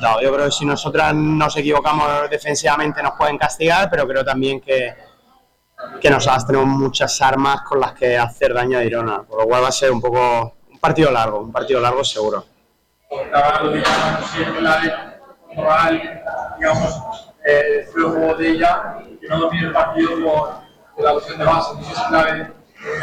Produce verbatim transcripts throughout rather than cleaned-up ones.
resultado. Yo creo que si nosotras nos equivocamos defensivamente nos pueden castigar, pero creo también que, que nosotras tenemos muchas armas con las que hacer daño a Girona, por lo cual va a ser un poco un partido largo, un partido largo seguro. Digamos, eh, juego de ella, que no domine el partido por la opción de base, no es clave.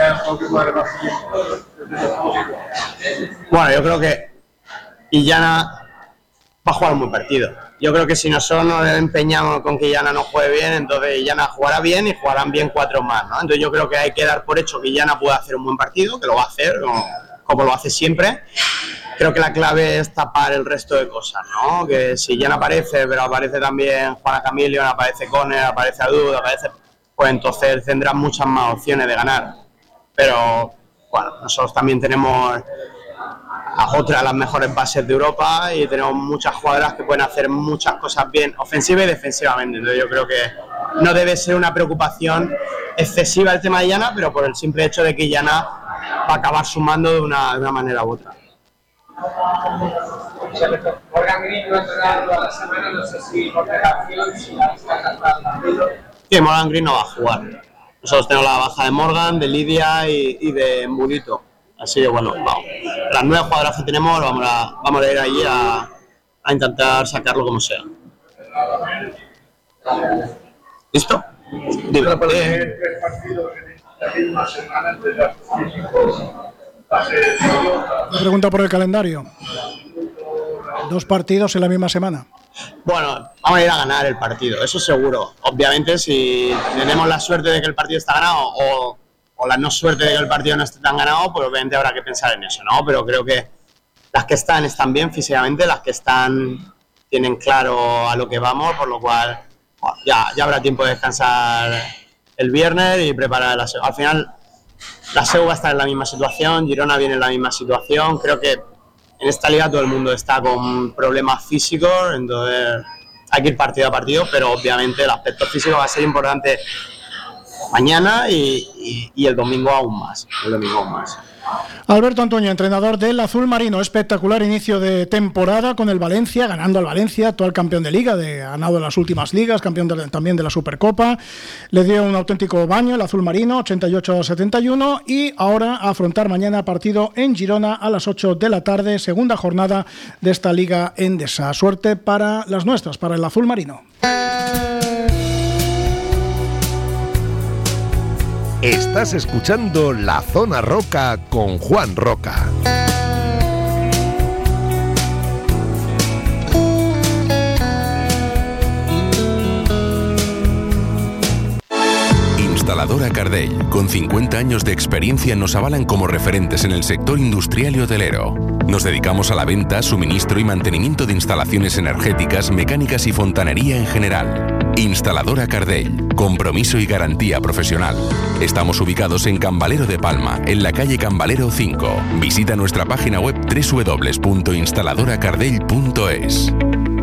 Bueno, yo creo que Illana va a jugar un buen partido. Yo creo que si nosotros nos empeñamos con que Illana no juegue bien, entonces Illana jugará bien y jugarán bien cuatro más, ¿no? Entonces yo creo que hay que dar por hecho que Illana puede hacer un buen partido, que lo va a hacer, como, como lo hace siempre. Creo que la clave es tapar el resto de cosas, ¿no? Que si Illana aparece, pero aparece también Juana Camilio, aparece Conner, aparece Adud, aparece... pues entonces tendrán muchas más opciones de ganar. Pero, bueno, nosotros también tenemos a otra de las mejores bases de Europa y tenemos muchas jugadoras que pueden hacer muchas cosas bien, ofensiva y defensivamente. Entonces yo creo que no debe ser una preocupación excesiva el tema de Illana, pero por el simple hecho de que Illana va a acabar sumando de una, de una manera u otra. Morgan Green no ha entrenado toda la semana, no sé si por negación, si la está cantando. Sí, Morgan Green no va a jugar. Nosotros tenemos la baja de Morgan, de Lidia y, y de Mudito. Así que bueno, vamos. Las nueve jugadoras que tenemos vamos a, vamos a ir allí a, a intentar sacarlo como sea. ¿Listo? Dime. Eh, Una pregunta por el calendario. Dos partidos en la misma semana. Bueno, vamos a ir a ganar el partido, eso seguro. Obviamente, si tenemos la suerte de que el partido está ganado o, o la no suerte de que el partido no esté tan ganado, pues obviamente habrá que pensar en eso, ¿no? Pero creo que las que están están bien físicamente, las que están tienen claro a lo que vamos, por lo cual bueno, ya, ya habrá tiempo de descansar el viernes y preparar la S E U. Al final, la S E U va a estar en la misma situación, Girona viene en la misma situación, creo que en esta liga todo el mundo está con problemas físicos, entonces hay que ir partido a partido, pero obviamente el aspecto físico va a ser importante mañana y, y, y el domingo aún más, el domingo aún más. Alberto Antoña, entrenador del Azul Marino, espectacular inicio de temporada con el Valencia, ganando al Valencia, actual campeón de liga, de, ganado en las últimas ligas, campeón de, también de la Supercopa, le dio un auténtico baño el Azul Marino, ochenta y ocho a setenta y uno, y ahora a afrontar mañana partido en Girona a las ocho de la tarde, segunda jornada de esta liga endesa. Suerte para las nuestras, para el Azul Marino. Estás escuchando La Zona Roca con Juan Roca. Instaladora Cardell, con cincuenta años de experiencia, nos avalan como referentes en el sector industrial y hotelero. Nos dedicamos a la venta, suministro y mantenimiento de instalaciones energéticas, mecánicas y fontanería en general. Instaladora Cardell, compromiso y garantía profesional. Estamos ubicados en Can Valero de Palma, en la calle Can Valero cinco. Visita nuestra página web doble u doble u doble u punto instaladora cardell punto es.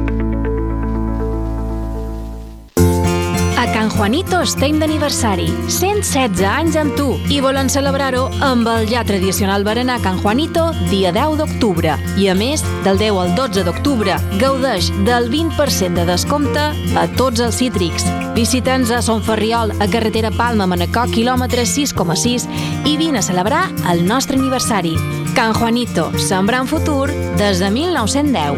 A Can Juanito estem d'aniversari, cent setze anys amb tu, i volen celebrar-ho amb el ja tradicional berenar Can Juanito dia deu d'octubre. I a més, del deu al dotze d'octubre, gaudeix del vint per cent de descompte a tots els cítrics. Visita'ns a Son Ferriol, a carretera Palma-Manacor, quilòmetre sis coma sis, i vine a celebrar el nostre aniversari. Can Juanito, sembrant futur des de mil nou-cents deu.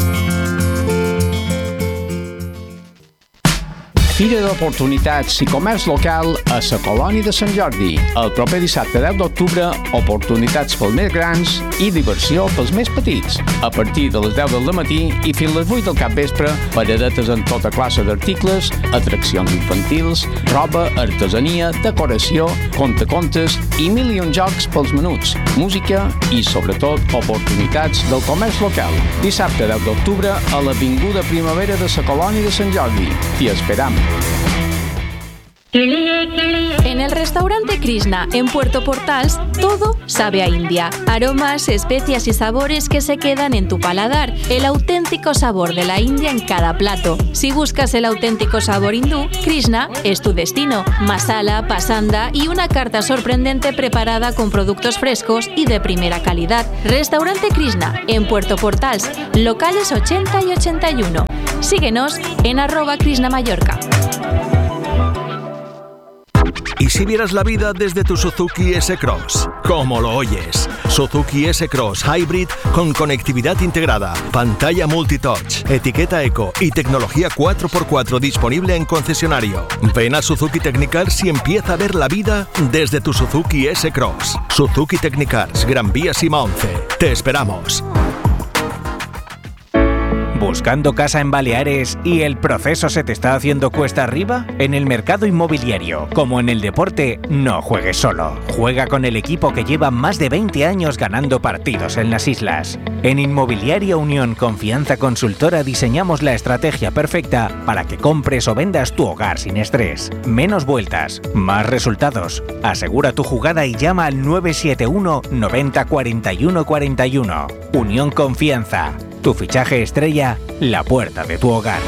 Fira d'Oportunitats i Comerç Local a la Colònia de Sant Jordi. El proper dissabte deu d'octubre, oportunitats pels més grans i diversió pels més petits. A partir de les deu del matí i fins les vuit del capvespre, paradetes en tota classe d'articles, atraccions infantils, roba, artesania, decoració, contacontes i mil i un jocs pels menuts, música i, sobretot, oportunitats del comerç local. Dissabte deu d'octubre a l'Avinguda Primavera de la Colònia de Sant Jordi. T'hi esperam. En el restaurante Krishna, en Puerto Portals, todo sabe a India. Aromas, especias y sabores que se quedan en tu paladar. El auténtico sabor de la India en cada plato. Si buscas el auténtico sabor hindú, Krishna es tu destino. Masala, pasanda y una carta sorprendente preparada con productos frescos y de primera calidad. Restaurante Krishna, en Puerto Portals, locales ochenta y ochenta y uno. Síguenos en arroba Krishna Mallorca. ¿Y si vieras la vida desde tu Suzuki S-Cross? ¿Cómo lo oyes? Suzuki S-Cross Hybrid con conectividad integrada, pantalla multitouch, etiqueta eco y tecnología cuatro por cuatro disponible en concesionario. Ven a Suzuki Technicars y empieza a ver la vida desde tu Suzuki S-Cross. Suzuki Technicars, Gran Vía Sima once. Te esperamos. ¿Buscando casa en Baleares y el proceso se te está haciendo cuesta arriba? En el mercado inmobiliario, como en el deporte, no juegues solo. Juega con el equipo que lleva más de veinte años ganando partidos en las islas. En Inmobiliaria Unión Confianza Consultora diseñamos la estrategia perfecta para que compres o vendas tu hogar sin estrés. Menos vueltas, más resultados. Asegura tu jugada y llama al nueve siete uno noventa cuarenta y uno cuarenta y uno. Unión Confianza. Tu fichaje estrella, la puerta de tu hogar.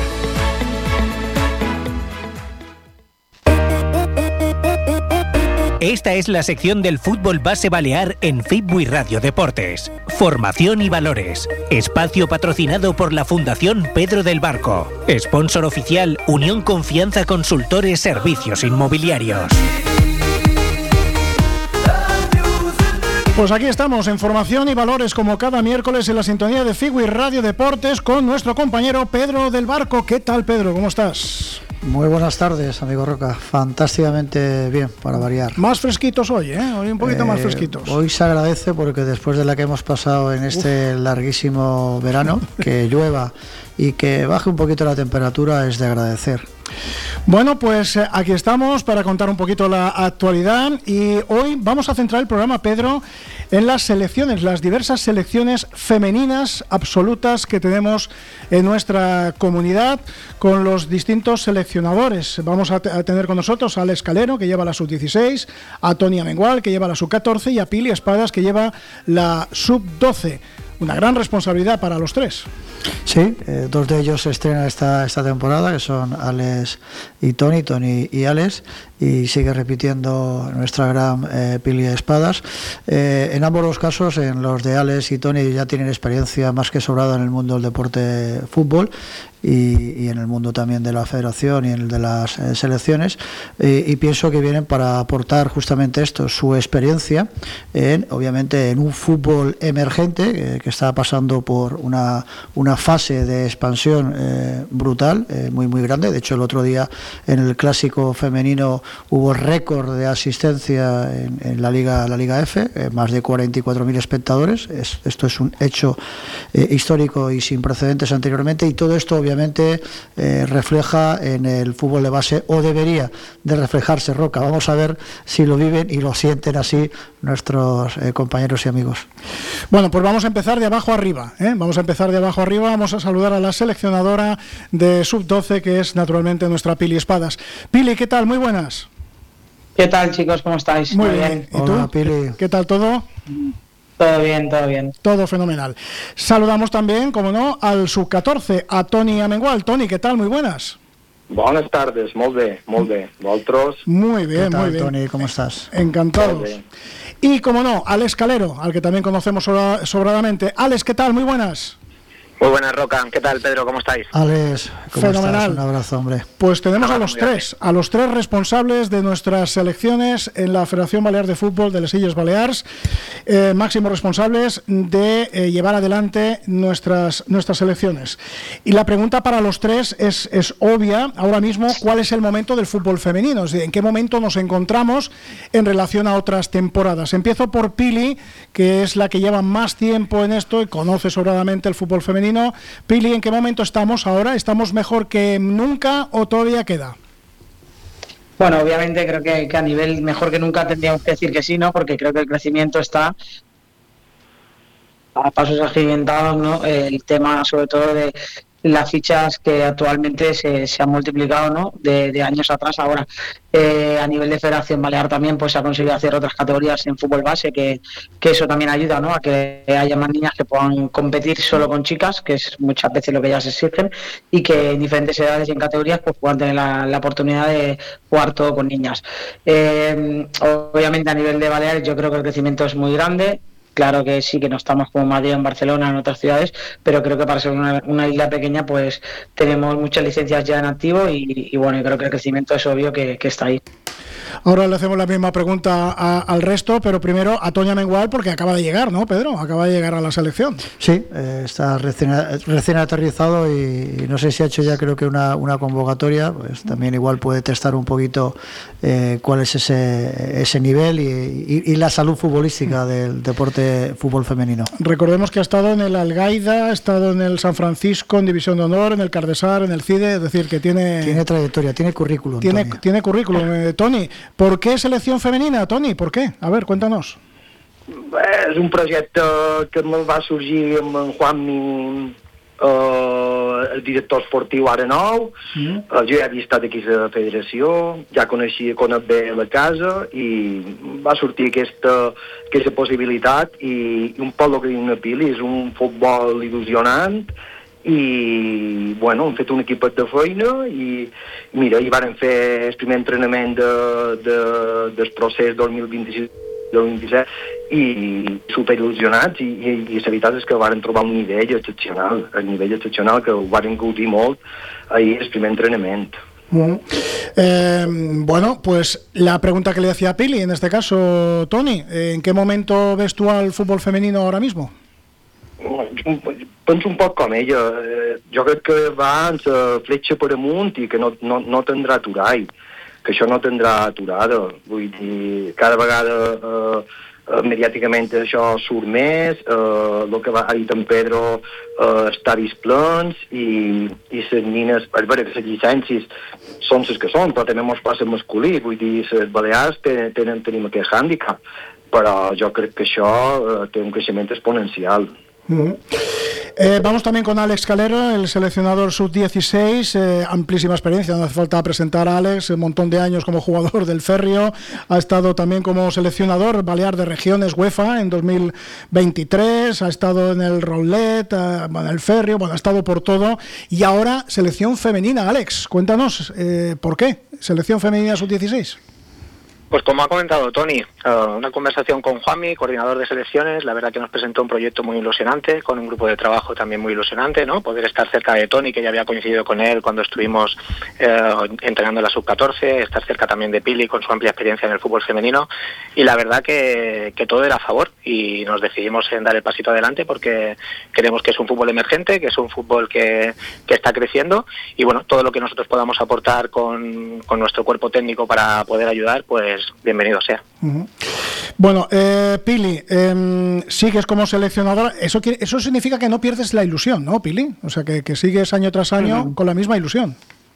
Esta es la sección del fútbol base balear en Fitbuy Radio Deportes. Formación y valores. Espacio patrocinado por la Fundación Pedro del Barco. Sponsor oficial Unión Confianza Consultores Servicios Inmobiliarios. Pues aquí estamos en Formación y Valores como cada miércoles en la sintonía de Fitbuy Radio Deportes con nuestro compañero Pedro del Barco. ¿Qué tal, Pedro? ¿Cómo estás? Muy buenas tardes, amigo Roca. Fantásticamente bien, para variar. Más fresquitos hoy, ¿eh? Hoy un poquito eh, más fresquitos. Hoy se agradece porque después de la que hemos pasado en este Uf. larguísimo verano, que llueva y que baje un poquito la temperatura es de agradecer. Bueno, pues eh, aquí estamos para contar un poquito la actualidad y hoy vamos a centrar el programa, Pedro, en las selecciones, las diversas selecciones femeninas absolutas que tenemos en nuestra comunidad con los distintos seleccionadores. Vamos a, t- a tener con nosotros a Alex Calero, que lleva la sub dieciséis, a Toni Amengual, que lleva la sub catorce y a Pili Espadas, que lleva la sub doce. Una gran responsabilidad para los tres. Sí, eh, dos de ellos se estrenan esta, esta temporada, que son Alex y Toni, Toni y Alex, y sigue repitiendo nuestra gran eh, Pili Espadas. Eh, en ambos los casos, en los de Alex y Toni ya tienen experiencia más que sobrada en el mundo del deporte fútbol y, y en el mundo también de la federación y en el de las eh, selecciones, eh, y pienso que vienen para aportar justamente esto, su experiencia en, obviamente, en un fútbol emergente eh, que está pasando por una, una fase de expansión eh, brutal, eh, muy muy grande. De hecho, el otro día en el clásico femenino hubo récord de asistencia en, en la Liga la Liga F, eh, más de cuarenta y cuatro mil espectadores. Es, esto es un hecho eh, histórico y sin precedentes anteriormente, y todo esto obviamente eh, refleja en el fútbol de base, o debería de reflejarse, Roca. Vamos a ver si lo viven y lo sienten así nuestros eh, compañeros y amigos. Bueno, pues vamos a empezar de abajo arriba, ¿eh? Vamos a empezar de abajo arriba. Vamos a saludar a la seleccionadora de sub doce, que es naturalmente nuestra Pili Espadas. Pili, ¿qué tal? Muy buenas. ¿Qué tal, chicos? ¿Cómo estáis? Muy, Muy bien. bien. ¿Y Hola, tú? Pili. ¿Qué tal todo? Todo bien, todo bien. Todo fenomenal. Saludamos también, como no, al sub catorce, a Toni Amengual. Toni, ¿qué tal? Muy buenas. Buenas tardes, molt bé, molt bé. ¿Vosotros? Muy bien, ¿Qué tal, muy bien. Toni? ¿Cómo estás? Encantados. Y, como no, Alex Calero, al que también conocemos sobra, sobradamente. Alex, ¿qué tal? Muy buenas. Muy buenas, Roca. ¿Qué tal, Pedro? ¿Cómo estáis? Alex, ¿cómo Fenomenal. estás? Un abrazo, hombre. Pues tenemos Un a abrazo los tres, a los tres responsables de nuestras selecciones en la Federación Balear de Fútbol de les Illes Balears, eh, máximos responsables de eh, llevar adelante nuestras nuestras selecciones. Y la pregunta para los tres es, es obvia ahora mismo: ¿cuál es el momento del fútbol femenino? Es decir, ¿en qué momento nos encontramos en relación a otras temporadas? Empiezo por Pili, que es la que lleva más tiempo en esto y conoce sobradamente el fútbol femenino. Pili, ¿en qué momento estamos ahora? ¿Estamos mejor que nunca o todavía queda? Bueno, obviamente creo que, que a nivel mejor que nunca tendríamos que decir que sí, ¿no? Porque creo que el crecimiento está a pasos agigantados, ¿no? El tema sobre todo de las fichas que actualmente se, se han multiplicado, ¿no? de, de años atrás ahora. Eh, a nivel de Federación Balear también pues se ha conseguido hacer otras categorías en fútbol base, que, que eso también ayuda, ¿no? a que haya más niñas que puedan competir solo con chicas, que es muchas veces lo que ellas exigen, y que en diferentes edades y en categorías pues puedan tener la, la oportunidad de jugar todo con niñas. Eh, obviamente a nivel de Baleares yo creo que el crecimiento es muy grande. Claro que sí, que no estamos como Madrid, en Barcelona, en otras ciudades, pero creo que para ser una, una isla pequeña pues tenemos muchas licencias ya en activo y, y bueno, creo que el crecimiento es obvio que, que está ahí. Ahora le hacemos la misma pregunta a, al resto, pero primero a Toña Mengual, porque acaba de llegar, ¿no, Pedro? Acaba de llegar a la selección. Sí, eh, está recién, recién aterrizado y, y no sé si ha hecho ya, creo que una, una convocatoria, pues también igual puede testar un poquito eh, cuál es ese, ese nivel y, y, y la salud futbolística del deporte fútbol femenino. Recordemos que ha estado en el Algaida, ha estado en el San Francisco, en División de Honor, en el Cardesar, en el CIDE, es decir, que tiene... Tiene trayectoria, tiene currículum. Tiene, Tony. tiene currículum, eh, Toni. ¿Por qué selección femenina, Toni? ¿Por qué? A ver, cuéntanos. És un projecte que me'l va sorgir amb en Juanmi, eh, el director esportiu ara nou. Mm. Eh, jo ja havia estat aquí a la federació, ja coneixia, conec bé la casa i va sortir aquesta, aquesta possibilitat i, i un poc el que diu una Pili, és un futbol il·lusionant i bueno, hem fet un equipet de feina i mira, hi varen fer el primer entrenament de, de, del procés dos mil vint-i-sis dos mil vint-i-set i super il·lusionats i, i, i la veritat és que varen trobar un nivell excepcional, un nivell excepcional que ho varen gaudir molt ahir el primer entrenament. Mm. Eh, bueno, pues la pregunta que le hacía a Pili, en este caso, Toni, ¿en qué momento ves tú al fútbol femenino ahora mismo? Penso un poc com ella. Jo crec que va amb la fletxa per amunt i que no, no, no tindrà aturall, que això no tindrà aturada. Vull dir, cada vegada eh, mediàticament això surt més, eh, el que va dir en Pedro, eh, estadis plens i, i les nines, a veure, les llicències són les que són, però també mos passa masculí, vull dir, les Balears tenen, tenen, tenim aquest hàndicap, però jo crec que això eh, té un creixement exponencial. Uh-huh. Eh, vamos también con Alex Calero, el seleccionador sub dieciséis, eh, amplísima experiencia, no hace falta presentar a Alex, un montón de años como jugador del Ferrio, ha estado también como seleccionador balear de regiones UEFA en dos mil veintitrés, ha estado en el Roulette, eh, en el Ferrio, bueno, ha estado por todo y ahora selección femenina. Alex, cuéntanos, eh, ¿por qué selección femenina sub dieciséis? Pues como ha comentado Toni, uh, una conversación con Juanmi, coordinador de selecciones, la verdad que nos presentó un proyecto muy ilusionante, con un grupo de trabajo también muy ilusionante, ¿no? Poder estar cerca de Toni, que ya había coincidido con él cuando estuvimos uh, entrenando la sub catorce, estar cerca también de Pili con su amplia experiencia en el fútbol femenino, y la verdad que, que todo era a favor, y nos decidimos en dar el pasito adelante porque creemos que es un fútbol emergente, que es un fútbol que, que está creciendo, y bueno, todo lo que nosotros podamos aportar con, con nuestro cuerpo técnico para poder ayudar, pues bienvenido sea. Uh-huh. Bueno, eh, Pili, eh, sigues como seleccionadora. Eso quiere, eso significa que no pierdes la ilusión, ¿no, Pili? O sea, que, que sigues año tras año uh-huh. con la misma ilusión.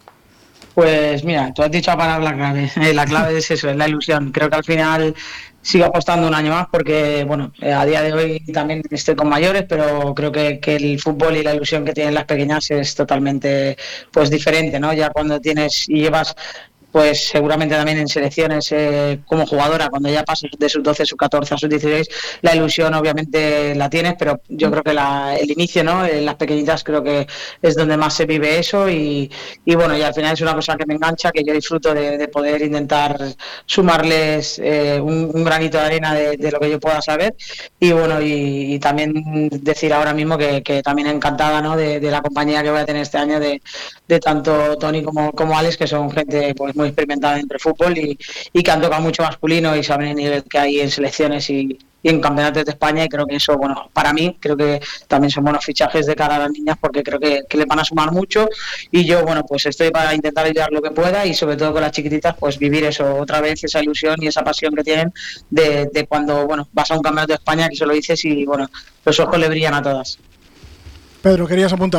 Pues mira, tú has dicho la palabra clave. Eh, la clave es eso, es la ilusión. Creo que al final sigo apostando un año más porque, bueno, eh, a día de hoy también estoy con mayores, pero creo que, que el fútbol y la ilusión que tienen las pequeñas es totalmente pues diferente, ¿no? Ya cuando tienes y llevas pues seguramente también en selecciones eh, como jugadora, cuando ya pasas de sub doce, sub catorce a sub dieciséis, la ilusión obviamente la tienes, pero yo creo que la, el inicio, ¿no? En las pequeñitas creo que es donde más se vive eso y, y bueno, y al final es una cosa que me engancha, que yo disfruto de, de poder intentar sumarles eh, un, un granito de arena de, de lo que yo pueda saber y bueno, y, y también decir ahora mismo que, que también encantada, ¿no? de, de la compañía que voy a tener este año de, de tanto Toni como, como Alex, que son gente pues muy experimentada entre fútbol y, y que han tocado mucho masculino y saben el nivel que hay en selecciones y, y en campeonatos de España, y creo que eso, bueno, para mí creo que también son buenos fichajes de cara a las niñas porque creo que, que le van a sumar mucho y yo, bueno, pues estoy para intentar ayudar lo que pueda y sobre todo con las chiquititas pues vivir eso otra vez, esa ilusión y esa pasión que tienen de, de cuando, bueno, vas a un campeonato de España, que se lo dices y, bueno, los ojos le brillan a todas. Pedro, ¿querías apuntar?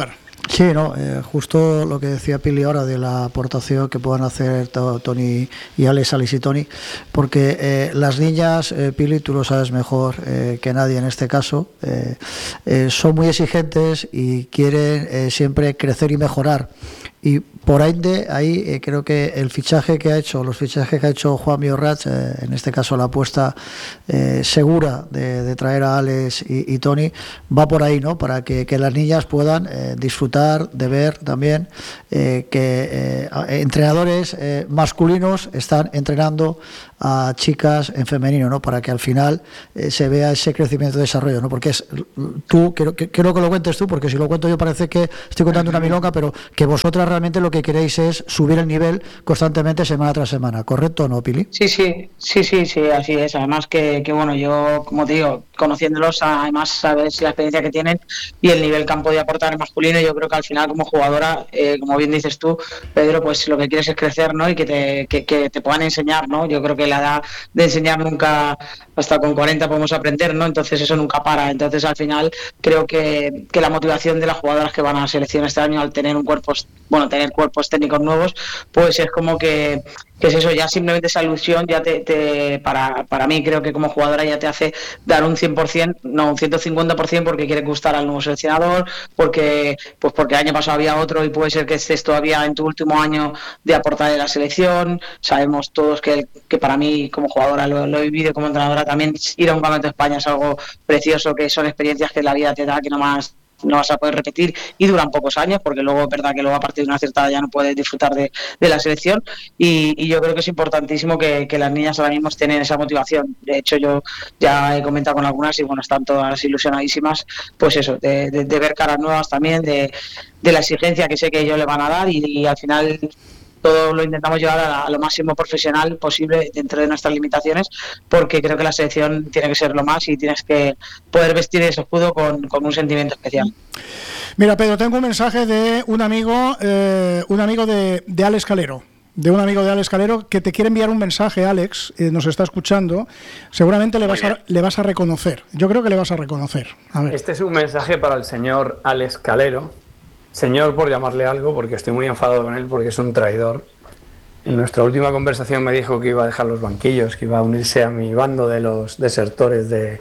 Sí, no, eh, justo lo que decía Pili ahora de la aportación que puedan hacer to, Tony y Alex, Alex y Tony, porque eh, las niñas, eh, Pili, tú lo sabes mejor eh, que nadie en este caso, eh, eh, son muy exigentes y quieren eh, siempre crecer y mejorar. Y por ende, ahí eh, creo que el fichaje que ha hecho, los fichajes que ha hecho Juan Miorrach, eh, en este caso la apuesta eh, segura de, de traer a Alex y, y Tony, va por ahí, ¿no? Para que, que las niñas puedan eh, disfrutar de ver también eh, que eh, entrenadores eh, masculinos están entrenando a chicas en femenino, ¿no? Para que al final eh, se vea ese crecimiento y desarrollo, ¿no? Porque es tú, quiero, quiero que lo cuentes tú, porque si lo cuento yo parece que estoy contando una milonga, pero que vosotras realmente lo que queréis es subir el nivel constantemente semana tras semana, ¿correcto o no, Pili? Sí, sí, sí, sí, sí, así es. Además que, que bueno, yo, como te digo, conociéndolos, además sabes la experiencia que tienen y el nivel que han podido aportar en masculino, yo creo que al final como jugadora, eh, como bien dices tú, Pedro, pues lo que quieres es crecer, ¿no? Y que te, que, que te puedan enseñar, ¿no? Yo creo que la edad de enseñar nunca, hasta con cuarenta podemos aprender, ¿no? Entonces eso nunca para. Entonces al final creo que, que la motivación de las jugadoras que van a la selección este año al tener un cuerpo, bueno, tener cuerpos técnicos nuevos, pues es como que, que es eso, ya simplemente esa ilusión ya te, te para, para mí creo que como jugadora ya te hace dar un cien por ciento, no, un ciento cincuenta por ciento porque quiere gustar al nuevo seleccionador, porque pues porque el año pasado había otro y puede ser que estés todavía en tu último año de aportar en la selección. Sabemos todos que, que para mí como jugadora lo, lo he vivido, como entrenadora también, ir a un campeonato de España es algo precioso, que son experiencias que la vida te da, que no más no vas a poder repetir y duran pocos años, porque luego es verdad que luego a partir de una cierta edad ya no puedes disfrutar de, de la selección y, y yo creo que es importantísimo que, que las niñas ahora mismo tengan esa motivación. De hecho yo ya he comentado con algunas y bueno, están todas ilusionadísimas, pues eso, de, de, de ver caras nuevas también, de, de la exigencia que sé que ellos le van a dar y, y al final todo lo intentamos llevar a, la, a lo máximo profesional posible dentro de nuestras limitaciones, porque creo que la selección tiene que ser lo más y tienes que poder vestir ese escudo con, con un sentimiento especial. Mira, Pedro, tengo un mensaje de un amigo, eh, un amigo de, de Alex Calero. de un amigo de Alex Calero que te quiere enviar un mensaje. Alex, eh, nos está escuchando, seguramente le vas, a, le vas a reconocer. Yo creo que le vas a reconocer. A ver. Este es un mensaje para el señor Alex Calero. Señor, por llamarle algo, porque estoy muy enfadado con él, porque es un traidor. En nuestra última conversación me dijo que iba a dejar los banquillos, que iba a unirse a mi bando de los desertores de,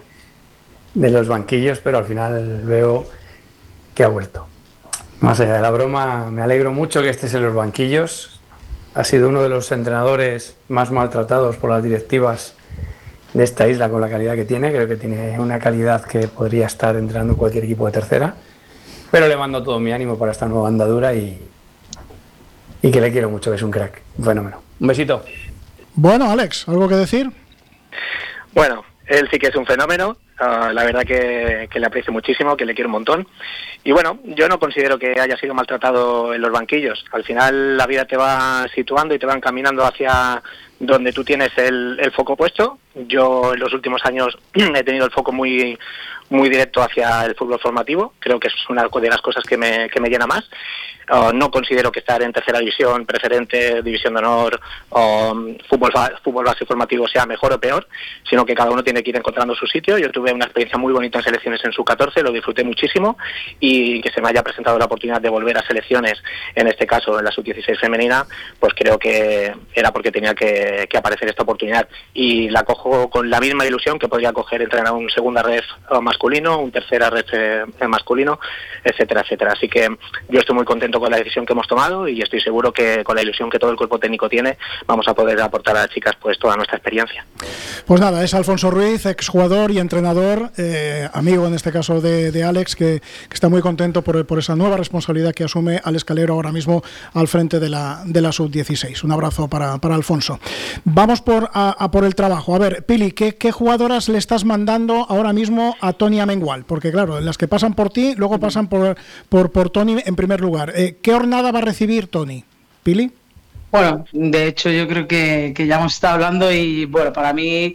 de los banquillos, pero al final veo que ha vuelto. Más allá de la broma, me alegro mucho que estés en los banquillos. Ha sido uno de los entrenadores más maltratados por las directivas de esta isla con la calidad que tiene. Creo que tiene una calidad que podría estar entrenando cualquier equipo de tercera. Pero le mando todo mi ánimo para esta nueva andadura y, y que le quiero mucho, que es un crack, un fenómeno. Un besito. Bueno, Alex, ¿algo que decir? Bueno, él sí que es un fenómeno. Uh, la verdad que, que le aprecio muchísimo, que le quiero un montón. Y bueno, yo no considero que haya sido maltratado en los banquillos. Al final la vida te va situando y te va encaminando hacia donde tú tienes el, el foco puesto. Yo en los últimos años he tenido el foco muy muy directo hacia el fútbol formativo. Creo que es una de las cosas que me, que me llena más. Uh, no considero que estar en tercera división, preferente, división de honor o um, fútbol, fútbol base formativo sea mejor o peor, sino que cada uno tiene que ir encontrando su sitio. Yo tuve una experiencia muy bonita en selecciones en sub catorce, lo disfruté muchísimo, y que se me haya presentado la oportunidad de volver a selecciones, en este caso en la sub dieciséis femenina, pues creo que era porque tenía que, que aparecer esta oportunidad, y la cojo con la misma ilusión que podría coger entrenar un segunda red masculino, un tercera red eh, masculino, etcétera, etcétera. Así que yo estoy muy contento con la decisión que hemos tomado y estoy seguro que con la ilusión que todo el cuerpo técnico tiene vamos a poder aportar a las chicas pues toda nuestra experiencia. Pues nada, es Alfonso Ruiz, exjugador y entrenador, eh, amigo en este caso de, de Alex, que, que está muy contento por, por esa nueva responsabilidad que asume Alex Calero ahora mismo al frente de la, de la sub dieciséis. Un abrazo para, para Alfonso. Vamos por, a, a por el trabajo. A ver, Pili, ¿qué, ¿qué jugadoras le estás mandando ahora mismo a Tony Amengual? Porque claro, las que pasan por ti, luego pasan por, por, por Tony en primer lugar. Eh, ¿Qué jornada va a recibir Tony? ¿Pili? Bueno, de hecho yo creo que, que ya hemos estado hablando y bueno, para mí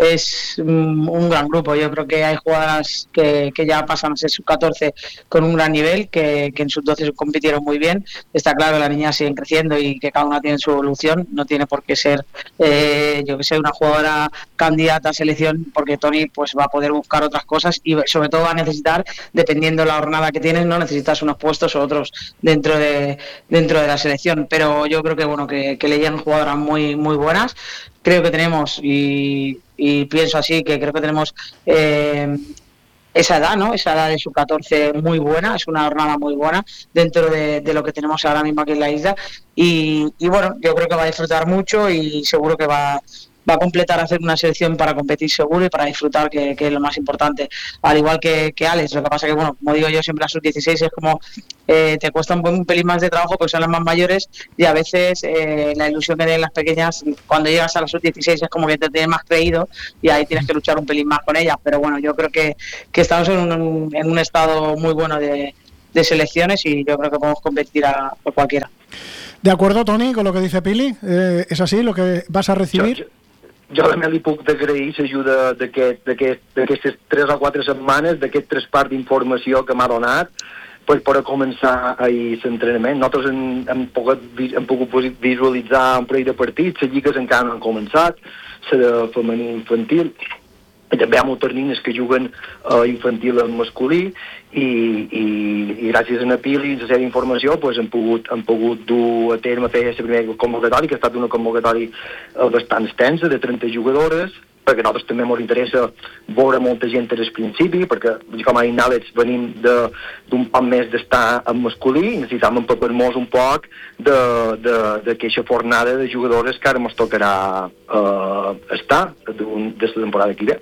es un, un gran grupo. Yo creo que hay jugadoras que, que ya pasan a ser sub catorce con un gran nivel, que, que en sub doce compitieron muy bien. Está claro que las niñas siguen creciendo y que cada una tiene su evolución. No tiene por qué ser, eh, yo que sé, una jugadora candidata a selección, porque Toni pues va a poder buscar otras cosas y sobre todo va a necesitar, dependiendo de la jornada que tienes, no necesitas unos puestos o otros dentro de dentro de la selección. Pero yo creo que bueno que, que le llegan jugadoras muy muy buenas. Creo que tenemos, y, y pienso así, que creo que tenemos eh, esa edad, ¿no? Esa edad de sub catorce muy buena, es una jornada muy buena dentro de, de lo que tenemos ahora mismo aquí en la isla. Y, y bueno, yo creo que va a disfrutar mucho y seguro que va, va a completar hacer una selección para competir seguro y para disfrutar, que, que es lo más importante. Al igual que, que Alex, lo que pasa que, bueno, como digo yo, siempre a sub dieciséis es como eh, te cuesta un, un pelín más de trabajo porque son las más mayores y a veces eh, la ilusión que tienen las pequeñas, cuando llegas a la sub dieciséis es como que te tienes más creído y ahí tienes que luchar un pelín más con ellas. Pero bueno, yo creo que, que estamos en un, en un estado muy bueno de, de selecciones y yo creo que podemos competir a, a cualquiera. ¿De acuerdo, Toni, con lo que dice Pili? Eh, ¿Es así lo que vas a recibir? Jo, jo, jo també li puc agrair l'ajuda d'aquestes tres o quatre setmanes, d'aquest traspàs d'informació que m'ha donat pues, per a començar ahir l'entrenament. Nosaltres hem, hem, pogut, hem pogut visualitzar un parell de partits, les lligues encara no han començat, la de femení infantil, i també hi ha moltes nines que juguen uh, infantil en masculí i, i, i gràcies a la Pili i a la seva informació pues, hem, pogut, hem pogut dur a terme fer la primera convocatòria, que ha estat una convocatòria uh, bastant extensa, de trenta jugadores, perquè a nosaltres també ens interessa veure molta gent des del principi, perquè com a Àlex venim d'un poc més d'estar en masculí i necessitam empapar-nos un poc d'aquesta fornada de jugadores que ara ens tocarà uh, estar de la temporada que ve.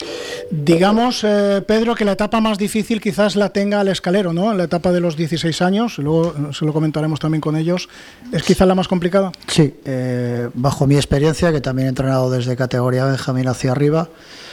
Digamos, eh, Pedro, que la etapa más difícil quizás la tenga Alex Calero, ¿no? La etapa de los dieciséis años, luego se lo comentaremos también con ellos. ¿Es quizás la más complicada? Sí, eh, bajo mi experiencia, que también he entrenado desde categoría Benjamín hacia arriba,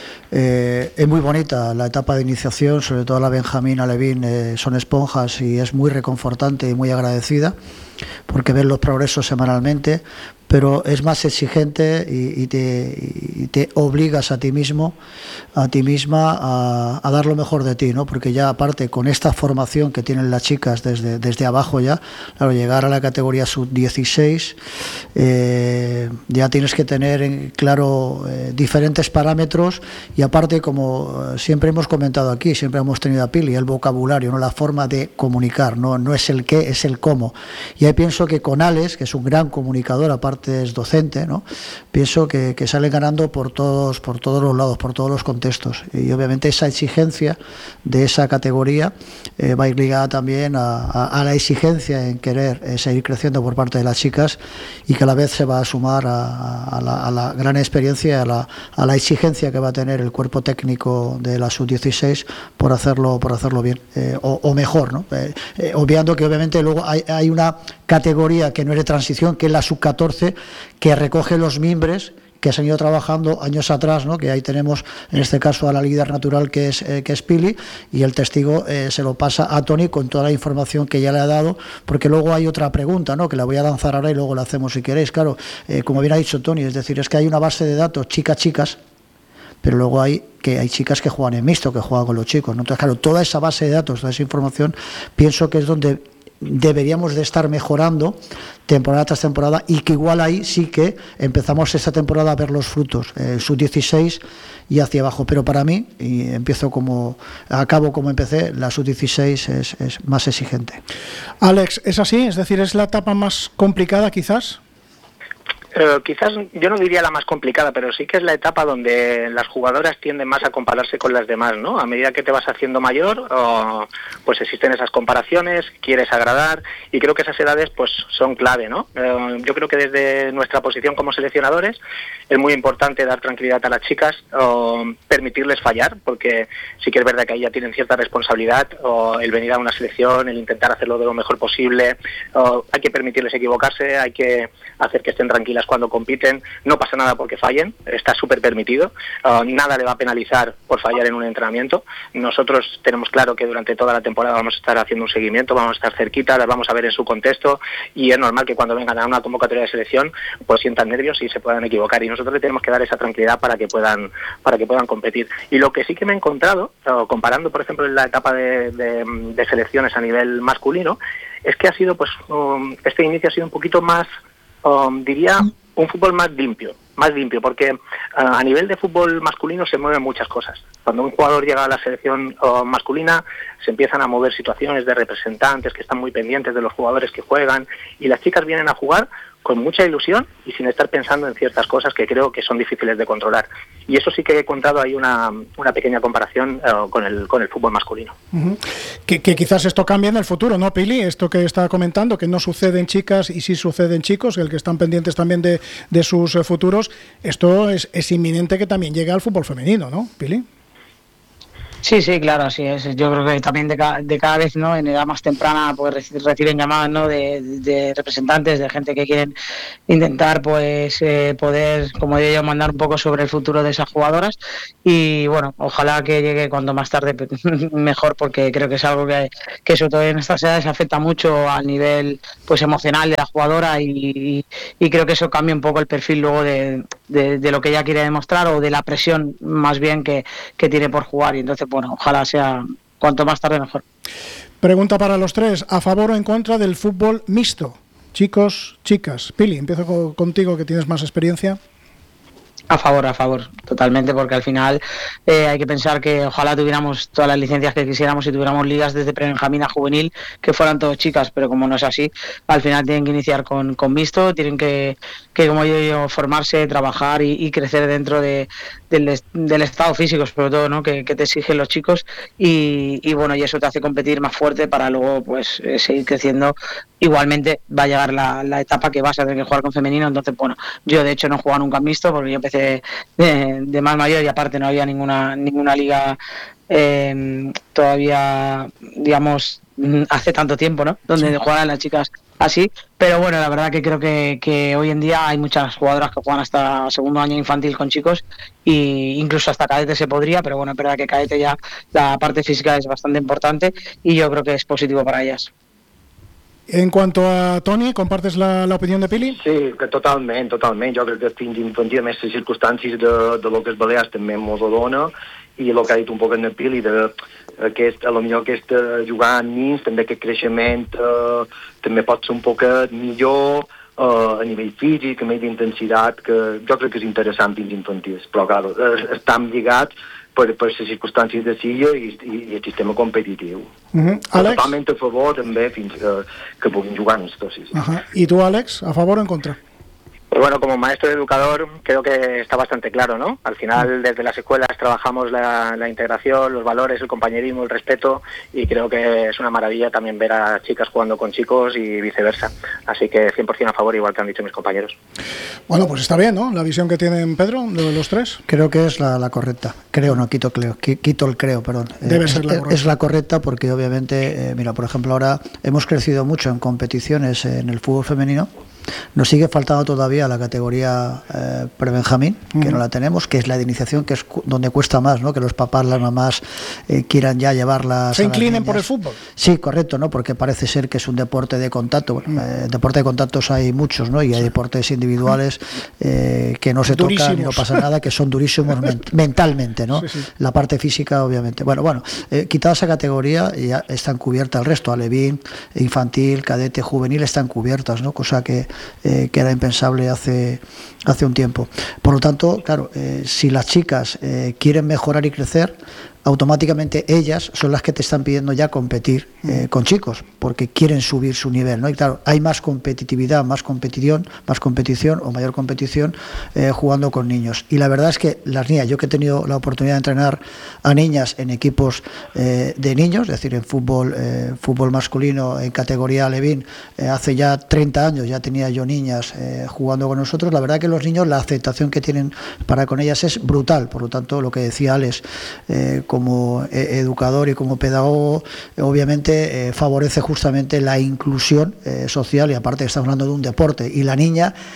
eh, es muy bonita la etapa de iniciación, sobre todo la Benjamín Alevín, eh, son esponjas y es muy reconfortante y muy agradecida, porque ves los progresos semanalmente, pero es más exigente y, y, te, y te obligas a ti mismo, a ti misma a, a dar lo mejor de ti, ¿no? Porque ya aparte con esta formación que tienen las chicas desde, desde abajo ya, claro, llegar a la categoría sub dieciséis eh, ya tienes que tener en claro eh, diferentes parámetros y aparte, como siempre hemos comentado aquí, siempre hemos tenido a Pili, el vocabulario, no la forma de comunicar, no, no es el qué, es el cómo. Y ahí pienso que con Alex, que es un gran comunicador, aparte es docente, ¿no? Pienso que, que sale ganando por todos, por todos los lados, por todos los contextos. Y obviamente esa exigencia de esa categoría eh, va a ir ligada también a, a, a la exigencia en querer eh, seguir creciendo por parte de las chicas y que a la vez se va a sumar a, a, la, a la gran experiencia, a la, a la exigencia que va a tener el cuerpo técnico de la sub dieciséis por hacerlo, por hacerlo bien eh, o, o mejor, ¿no? Eh, eh, obviando que obviamente luego hay, hay una categoría que no es de transición, que es la sub catorce, que recoge los mimbres que se han ido trabajando años atrás, ¿no? Que ahí tenemos en este caso a la líder natural que es, eh, que es Pili, y el testigo eh, se lo pasa a Toni con toda la información que ya le ha dado, porque luego hay otra pregunta, ¿no? Que la voy a lanzar ahora y luego la hacemos si queréis. Claro, eh, como bien ha dicho Toni, es decir, es que hay una base de datos chicas-chicas, pero luego hay que hay chicas que juegan en mixto, que juegan con los chicos, ¿no? Entonces, claro, toda esa base de datos, toda esa información, pienso que es donde deberíamos de estar mejorando temporada tras temporada y que igual ahí sí que empezamos esta temporada a ver los frutos, el sub dieciséis y hacia abajo, pero para mí, y empiezo como acabo como empecé, la sub dieciséis es, es más exigente. Alex, ¿es así? Es decir, ¿es la etapa más complicada quizás? Eh, quizás yo no diría la más complicada, pero sí que es la etapa donde las jugadoras tienden más a compararse con las demás, ¿no? A medida que te vas haciendo mayor, oh, pues existen esas comparaciones, quieres agradar, y creo que esas edades pues son clave, ¿no? Eh, yo creo que desde nuestra posición como seleccionadores es muy importante dar tranquilidad a las chicas, o permitirles fallar, porque sí que es verdad que ahí ya tienen cierta responsabilidad, o el venir a una selección, el intentar hacerlo de lo mejor posible, o hay que permitirles equivocarse, hay que hacer que estén tranquilas ellas cuando compiten no pasa nada porque fallen, está súper permitido, uh, nada le va a penalizar por fallar en un entrenamiento. Nosotros tenemos claro que durante toda la temporada vamos a estar haciendo un seguimiento, vamos a estar cerquita, las vamos a ver en su contexto y es normal que cuando vengan a una convocatoria de selección pues sientan nervios y se puedan equivocar y nosotros le tenemos que dar esa tranquilidad para que puedan para que puedan competir. Y lo que sí que me he encontrado, uh, comparando por ejemplo en la etapa de, de, de selecciones a nivel masculino, es que ha sido pues um, este inicio ha sido un poquito más, um, diría, un fútbol más limpio, más limpio, porque uh, a nivel de fútbol masculino se mueven muchas cosas. Cuando un jugador llega a la selección uh, masculina se empiezan a mover situaciones de representantes que están muy pendientes de los jugadores que juegan y las chicas vienen a jugar con mucha ilusión y sin estar pensando en ciertas cosas que creo que son difíciles de controlar. Y eso sí que he encontrado ahí una, una pequeña comparación uh, con el con el fútbol masculino. Uh-huh. Que, que quizás esto cambie en el futuro, ¿no, Pili? Esto que está comentando, que no sucede en chicas y sí sucede en chicos, el que están pendientes también de, de sus eh, futuros, esto es, es inminente que también llegue al fútbol femenino, ¿no, Pili? Sí, sí, claro, así es. Yo creo que también de, ca de cada vez, ¿no? En edad más temprana, pues reciben llamadas, ¿no? De, de representantes, de gente que quieren intentar, pues, eh, poder, como digo yo, mandar un poco sobre el futuro de esas jugadoras. Y bueno, ojalá que llegue cuanto más tarde mejor, porque creo que es algo que, que sobre todo en estas edades afecta mucho al nivel, pues, emocional de la jugadora y, y creo que eso cambia un poco el perfil luego de, de, de lo que ella quiere demostrar o de la presión, más bien, que, que tiene por jugar. Y entonces, bueno, ojalá sea cuanto más tarde mejor. Pregunta para los tres, ¿a favor o en contra del fútbol mixto? Chicos, chicas. Pili, empiezo co contigo que tienes más experiencia. A favor, a favor, totalmente, porque al final eh, hay que pensar que ojalá tuviéramos todas las licencias que quisiéramos y tuviéramos ligas desde prebenjamín a juvenil que fueran todas chicas, pero como no es así, al final tienen que iniciar con, con mixto, tienen que, que como yo digo, formarse, trabajar y, y crecer dentro de, del, del estado físico, sobre todo, ¿no? que, que te exigen los chicos y, y bueno, y eso te hace competir más fuerte para luego pues eh, seguir creciendo. Igualmente va a llegar la, la etapa que vas a tener que jugar con femenino, entonces bueno, yo de hecho no he jugado nunca mixto porque yo empecé de, de más mayor y aparte no había ninguna ninguna liga eh, todavía, digamos, hace tanto tiempo, ¿no? Donde sí. jugaran las chicas así, pero bueno, la verdad que creo que, que hoy en día hay muchas jugadoras que juegan hasta segundo año infantil con chicos e incluso hasta cadete se podría, pero bueno, es verdad que cadete ya la parte física es bastante importante y yo creo que es positivo para ellas. En cuanto a Toni, compartes la, la opinió de Pili? Sí, que totalment, totalment. Jo crec que fins infantil, a més les circumstàncies de, de lo que es Balears també mos ho dona i el que ha dit un poc en el Pili, de aquest, a lo millor aquest jugar amb nins, també aquest creixement eh, també pot ser un poquet millor eh, a nivell físic, a nivell d'intensitat, que jo crec que és interessant fins infantils, però clar, estan lligats per, per les circumstàncies de silla i, i, i el sistema competitiu. Uh-huh. Àlex? Totalment a favor també fins que, que puguin jugar en esto. Sí, sí. Uh-huh. ¿Y tú, Àlex, a favor o en contra? Pues bueno, como maestro educador creo que está bastante claro, ¿no? Al final desde las escuelas trabajamos la, la integración, los valores, el compañerismo, el respeto y creo que es una maravilla también ver a chicas jugando con chicos y viceversa. Así que cien por cien a favor, igual que han dicho mis compañeros. Bueno, pues está bien, ¿no? La visión que tienen Pedro, de los tres. Creo que es la, la correcta. Creo, no, quito, creo, quito el creo, perdón. Debe eh, ser la es, correcta. Es la correcta porque obviamente, eh, mira, por ejemplo, ahora hemos crecido mucho en competiciones en el fútbol femenino. Nos sigue faltando todavía la categoría eh, pre-Benjamín, que uh-huh. no la tenemos, que es la de iniciación, que es cu donde cuesta más, ¿no? Que los papás, las mamás eh, quieran ya llevarlas. ¿Se inclinen por el fútbol? Sí, correcto, ¿no? Porque parece ser que es un deporte de contacto. Bueno, uh-huh. eh, deporte de contactos hay muchos, ¿no? Y hay sí. deportes individuales eh, que no se durísimos. tocan y no pasa nada, que son durísimos men mentalmente, ¿no? Sí, sí. La parte física, obviamente. Bueno, bueno, eh, quitada esa categoría, ya están cubiertas el resto. Alevín, infantil, cadete, juvenil, están cubiertas, ¿no? Cosa que Eh, que era impensable hace, hace un tiempo. Por lo tanto, claro, eh, si las chicas eh, quieren mejorar y crecer, automáticamente ellas son las que te están pidiendo ya competir eh, con chicos, porque quieren subir su nivel, ¿no? Y claro, hay más competitividad, más competición, más competición o mayor competición eh, jugando con niños. Y la verdad es que las niñas, yo que he tenido la oportunidad de entrenar a niñas en equipos eh, de niños, es decir, en fútbol, eh, fútbol masculino en categoría Alevín, eh, hace ya treinta años ya tenía yo niñas eh, jugando con nosotros. La verdad que los niños, la aceptación que tienen para con ellas es brutal. Por lo tanto, lo que decía Alex, eh, como educador y como pedagogo, obviamente eh, favorece justamente la inclusión eh, social, y aparte estamos hablando de un deporte y la niña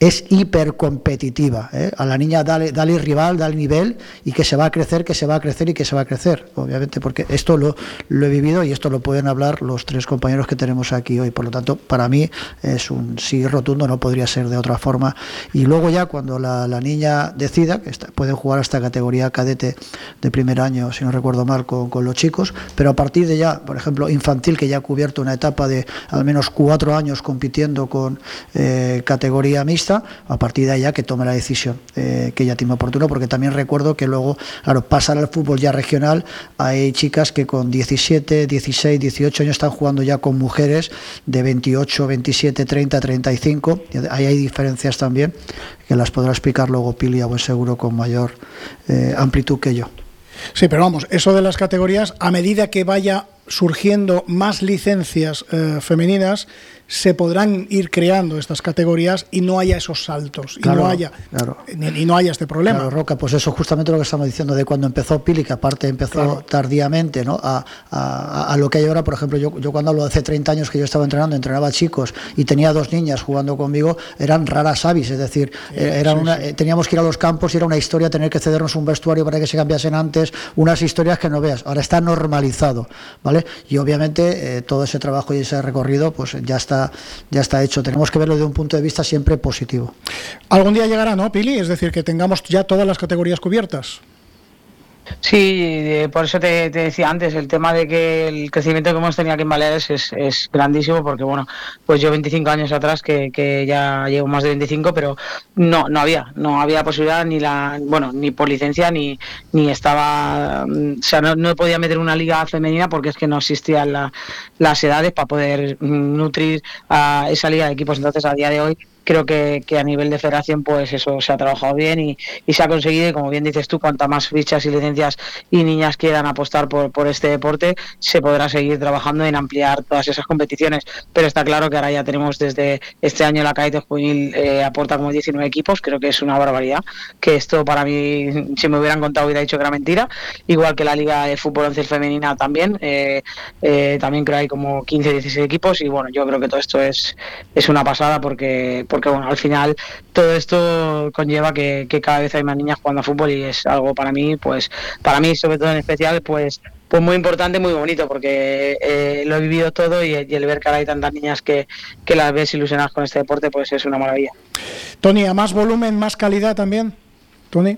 es hipercompetitiva, ¿eh? A la niña dale, dale rival, dale nivel, y que se va a crecer, que se va a crecer y que se va a crecer, obviamente, porque esto lo, lo he vivido y esto lo pueden hablar los tres compañeros que tenemos aquí hoy. Por lo tanto, para mí es un sí rotundo, no podría ser de otra forma. Y luego ya cuando la, la niña decida, que está, pueden jugar hasta categoría cadete de primer año, si no recuerdo mal, con, con los chicos, pero a partir de ya, por ejemplo, infantil, que ya ha cubierto una etapa de al menos cuatro años compitiendo con eh, categoría mixta, a partir de ahí ya que tome la decisión eh, que ella tiene oportuno, porque también recuerdo que luego, claro, pasar al fútbol ya regional, hay chicas que con diecisiete, dieciséis, dieciocho años están jugando ya con mujeres de veintiocho, veintisiete, treinta, treinta y cinco, ahí hay diferencias también, que las podrá explicar luego Pili, a buen seguro, con mayor eh, amplitud que yo. Sí, pero vamos, eso de las categorías, a medida que vaya surgiendo más licencias eh, femeninas, se podrán ir creando estas categorías y no haya esos saltos, claro, y no haya claro. ni, y no haya este problema. Claro, Roca, pues eso justamente lo que estamos diciendo de cuando empezó Pili, que aparte empezó claro. tardíamente, ¿no? A, a, a lo que hay ahora. Por ejemplo, yo, yo cuando hablo de hace treinta años que yo estaba entrenando, entrenaba chicos y tenía dos niñas jugando conmigo, eran raras avis, es decir, sí, eran sí, una, sí. teníamos que ir a los campos y era una historia tener que cedernos un vestuario para que se cambiasen antes, unas historias que no veas. Ahora está normalizado, ¿vale? Y obviamente eh, todo ese trabajo y ese recorrido pues ya está, ya está hecho. Tenemos que verlo de un punto de vista siempre positivo. Algún día llegará, ¿no, Pili? Es decir, que tengamos ya todas las categorías cubiertas. Sí, por eso te, te decía antes, el tema de que el crecimiento que hemos tenido aquí en Baleares es, es grandísimo, porque bueno, pues yo veinticinco años atrás, que, que ya llevo más de veinticinco, pero no no había, no había posibilidad ni la, bueno, ni por licencia, ni ni estaba, o sea, no, no podía meter una liga femenina porque es que no existían la, las edades para poder nutrir a esa liga de equipos. Entonces, a día de hoy, creo que, que a nivel de federación pues eso se ha trabajado bien y, y se ha conseguido, y como bien dices tú, cuanta más fichas y licencias y niñas quieran apostar por, por este deporte, se podrá seguir trabajando en ampliar todas esas competiciones. Pero está claro que ahora ya tenemos desde este año la cadete juvenil eh, aporta como diecinueve equipos, creo que es una barbaridad, que esto para mí, si me hubieran contado hubiera dicho que era mentira, igual que la liga de fútbol once femenina también, eh, eh, también creo que hay como quince, dieciséis equipos, y bueno, yo creo que todo esto es, es una pasada, porque porque bueno, al final todo esto conlleva que, que cada vez hay más niñas jugando a fútbol, y es algo para mí, pues para mí sobre todo en especial, pues pues muy importante, muy bonito, porque eh, lo he vivido todo, y, y el ver que ahora hay tantas niñas que, que las ves ilusionadas con este deporte, pues es una maravilla. Toni, ¿a más volumen, más calidad también? Toni?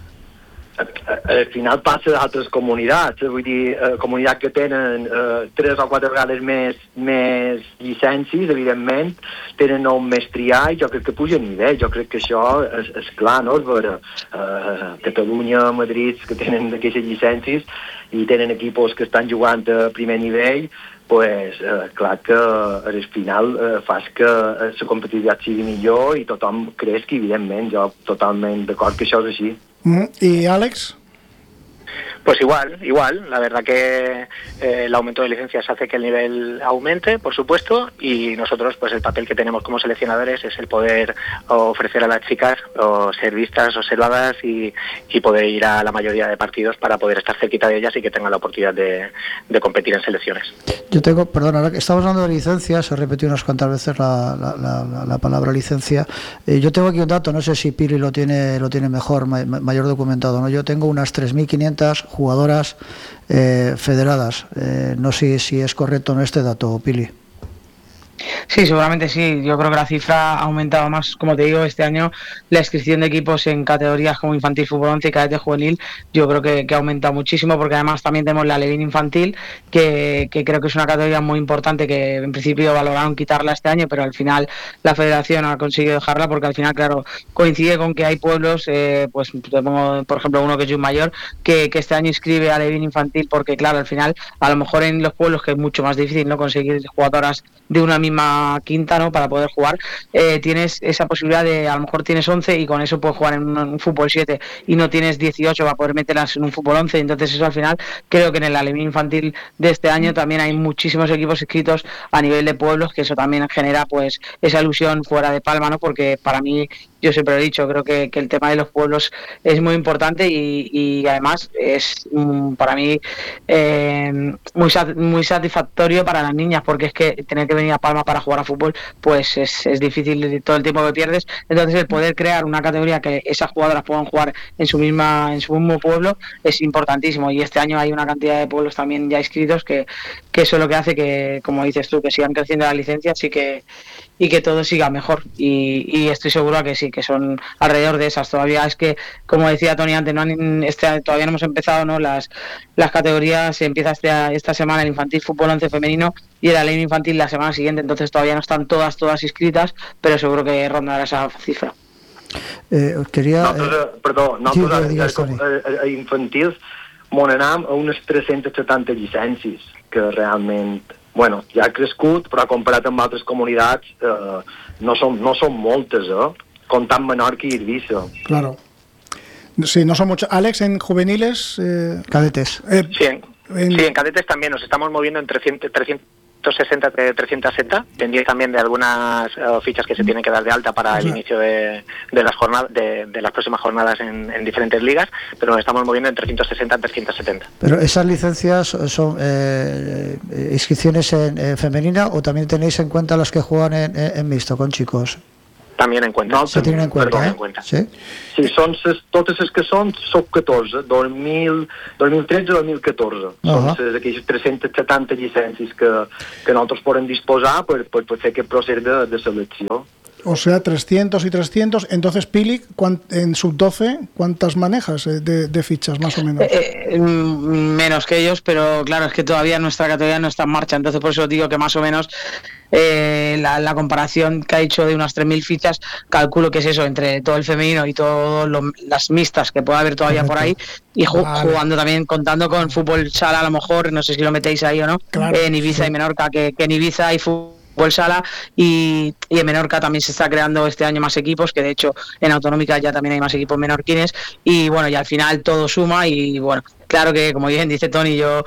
Al final passa d'altres comunitats, vull dir, eh, comunitats que tenen eh, tres o quatre vegades més, més llicències, evidentment, tenen un més triar, i jo crec que puja a nivell, jo crec que això és, és clar, no? És veure, eh, Catalunya, Madrid, que tenen aquestes llicències i tenen equipos que estan jugant a primer nivell, pues, eh, clar que al final eh, fas que la competitivitat sigui millor i tothom creixi, evidentment, jo totalment d'acord que això és així. ¿Y Alex? Pues igual, igual. La verdad que eh, el aumento de licencias hace que el nivel aumente, por supuesto, y nosotros, pues el papel que tenemos como seleccionadores es el poder ofrecer a las chicas o ser vistas, observadas y, y poder ir a la mayoría de partidos para poder estar cerquita de ellas y que tengan la oportunidad de, de competir en selecciones. Yo tengo, perdón, ahora que estamos hablando de licencias, se ha repetido unas cuantas veces la, la, la, la palabra licencia. Eh, yo tengo aquí un dato, no sé si Pili lo tiene, lo tiene mejor, ma, mayor documentado, ¿no? Yo tengo unas tres mil quinientas jugadoras eh, federadas. Eh, no sé si es correcto o no este dato, Pili. Sí, seguramente sí. Yo creo que la cifra ha aumentado más, como te digo, este año la inscripción de equipos en categorías como infantil, fútbol once y cadete juvenil, yo creo que, que ha aumentado muchísimo, porque además también tenemos la Levín infantil, que, que creo que es una categoría muy importante, que en principio valoraron quitarla este año, pero al final la federación ha conseguido dejarla, porque al final, claro, coincide con que hay pueblos, eh, pues te pongo por ejemplo uno que es Mayor, que, que este año inscribe a Levín infantil, porque claro, al final, a lo mejor en los pueblos, que es mucho más difícil, ¿no?, conseguir jugadoras de una misma quinta, ¿no?, para poder jugar, eh, tienes esa posibilidad de, a lo mejor tienes once y con eso puedes jugar en un, un fútbol siete, y no tienes dieciocho para poder meterlas en un fútbol once. Entonces eso al final, creo que en el Alevín infantil de este año también hay muchísimos equipos inscritos a nivel de pueblos, que eso también genera pues esa ilusión fuera de Palma, ¿no?, porque para mí yo siempre lo he dicho, creo que, que el tema de los pueblos es muy importante y, y además es mm, para mí eh, muy, sat- muy satisfactorio para las niñas, porque es que tener que venir a Palma para jugar a fútbol pues es, es difícil todo el tiempo que pierdes. Entonces el poder crear una categoría que esas jugadoras puedan jugar en su misma en su mismo pueblo es importantísimo, y este año hay una cantidad de pueblos también ya inscritos que, que eso es lo que hace que, como dices tú, que sigan creciendo las licencias y que y que todo siga mejor, y, y estoy seguro que sí, que son alrededor de esas. Todavía es que, como decía Tony antes, no han, este, todavía no hemos empezado, ¿no? las las categorías, empieza este, esta semana el infantil fútbol once femenino y el alén infantil la semana siguiente, entonces todavía no están todas todas inscritas, pero seguro que rondará esa cifra. Eh, os quería... Nosaltres, eh, perdó, sí, nosaltres digues, a, a, a infantils mon anam a unes tres-centes setanta llicències, que realment, bueno, ja ha crescut, però comparat amb altres comunitats eh, no, són, no són moltes, eh? Comptant Menorca i Eivissa. Claro. Sí, no son muchos. Alex, en juveniles... Eh, cadetes. Eh, sí, en, en... sí, en cadetes también nos estamos moviendo en trescientos, trescientos sesenta, trescientos setenta, pendiente también de algunas uh, fichas que se tienen que dar de alta para el inicio de, de las jornadas, de, de las próximas jornadas en, en diferentes ligas, pero nos estamos moviendo en trescientos sesenta, trescientos setenta. Pero esas licencias son eh, inscripciones en, en femenina, o también tenéis en cuenta las que juegan en, en mixto con chicos. También en cuenta. No, se tienen en cuenta, Perdón, eh? en cuenta. Sí, sí són ses, totes les que són sub catorze, dos mil tretze dos mil catorze. Uh -huh. Són aquelles tres-centes setanta llicències que, que nosaltres podem disposar per, per, per fer aquest procés de, de selecció. O sea, trescientos y trescientos. Entonces, Pili, en sub doce, ¿cuántas manejas de, de fichas, más o menos? Eh, eh, menos que ellos, pero claro, es que todavía nuestra categoría no está en marcha, entonces por eso digo que más o menos eh, la, la comparación que ha hecho de unas tres mil fichas, calculo que es eso, entre todo el femenino y todas las mixtas que pueda haber todavía por ahí, y ju vale. jugando también, contando con fútbol sala a lo mejor, no sé si lo metéis ahí o no, claro, eh, en Ibiza sí. y Menorca, que, que en Ibiza hay fútbol sala y, y en Menorca también se está creando este año más equipos, que de hecho en Autonómica ya también hay más equipos menorquines, y bueno, y al final todo suma, y bueno, claro que como bien dice Tony, yo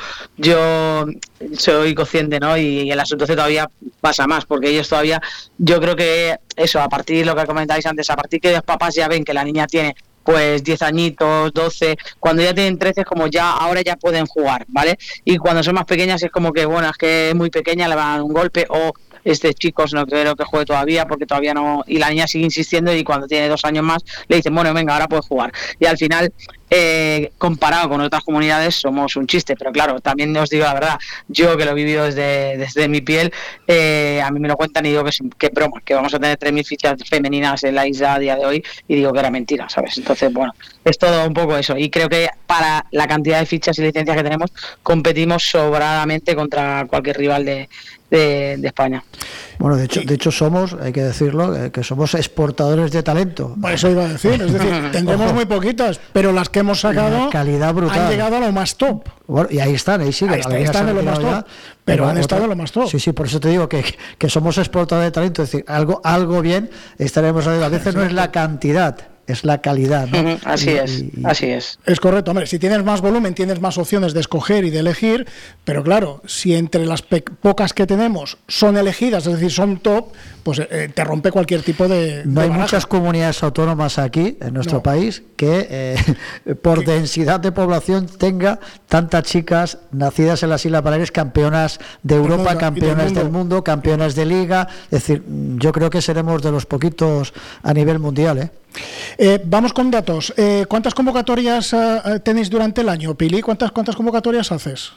yo soy consciente, ¿no? Y, y en la sub doce todavía pasa más, porque ellos todavía, yo creo que eso, a partir de lo que comentáis antes, a partir que los papás ya ven que la niña tiene pues diez añitos, doce, cuando ya tienen trece es como ya, ahora ya pueden jugar, ¿vale? Y cuando son más pequeñas es como que, bueno, es que es muy pequeña, le van a dar un golpe, o este chicos no creo que juegue todavía porque todavía no, y la niña sigue insistiendo, y cuando tiene dos años más le dicen, bueno, venga, ahora puedes jugar, y al final eh, comparado con otras comunidades somos un chiste, pero claro, también os digo la verdad, yo que lo he vivido desde, desde mi piel, eh, a mí me lo cuentan y digo que, que broma, que vamos a tener tres mil fichas femeninas en la isla a día de hoy, y digo que era mentira, ¿sabes? Entonces, bueno, es todo un poco eso, y creo que para la cantidad de fichas y licencias que tenemos competimos sobradamente contra cualquier rival de De, de España. Bueno, de hecho, de hecho somos, hay que decirlo, eh, que somos exportadores de talento. Por eso iba a decir, es decir, tendremos muy poquitas, pero las que hemos sacado calidad brutal, han llegado a lo más top. Bueno, y ahí están, ahí siguen. Ahí está, están en lo más top, ya, pero, pero han otra, estado en lo más top. Sí, sí, por eso te digo que, que somos exportadores de talento, es decir, algo, algo bien estaremos haciendo. A veces no es la cantidad, es la calidad, ¿no? Así y, es, y, así es. Es correcto, hombre, si tienes más volumen tienes más opciones de escoger y de elegir, pero claro, si entre las pocas que tenemos son elegidas, es decir, son top, pues eh, te rompe cualquier tipo de... No de hay baraja. Muchas comunidades autónomas aquí, en nuestro no. país, que eh, por ¿Qué? densidad de población tenga tantas chicas nacidas en las Islas Baleares, campeonas de Europa, mundo, campeonas del mundo. del mundo, campeonas de liga, es decir, yo creo que seremos de los poquitos a nivel mundial, ¿eh? Eh, vamos con datos. Eh, ¿Cuántas convocatorias uh, tenéis durante el año, Pili? ¿Cuántas, cuántas convocatorias haces?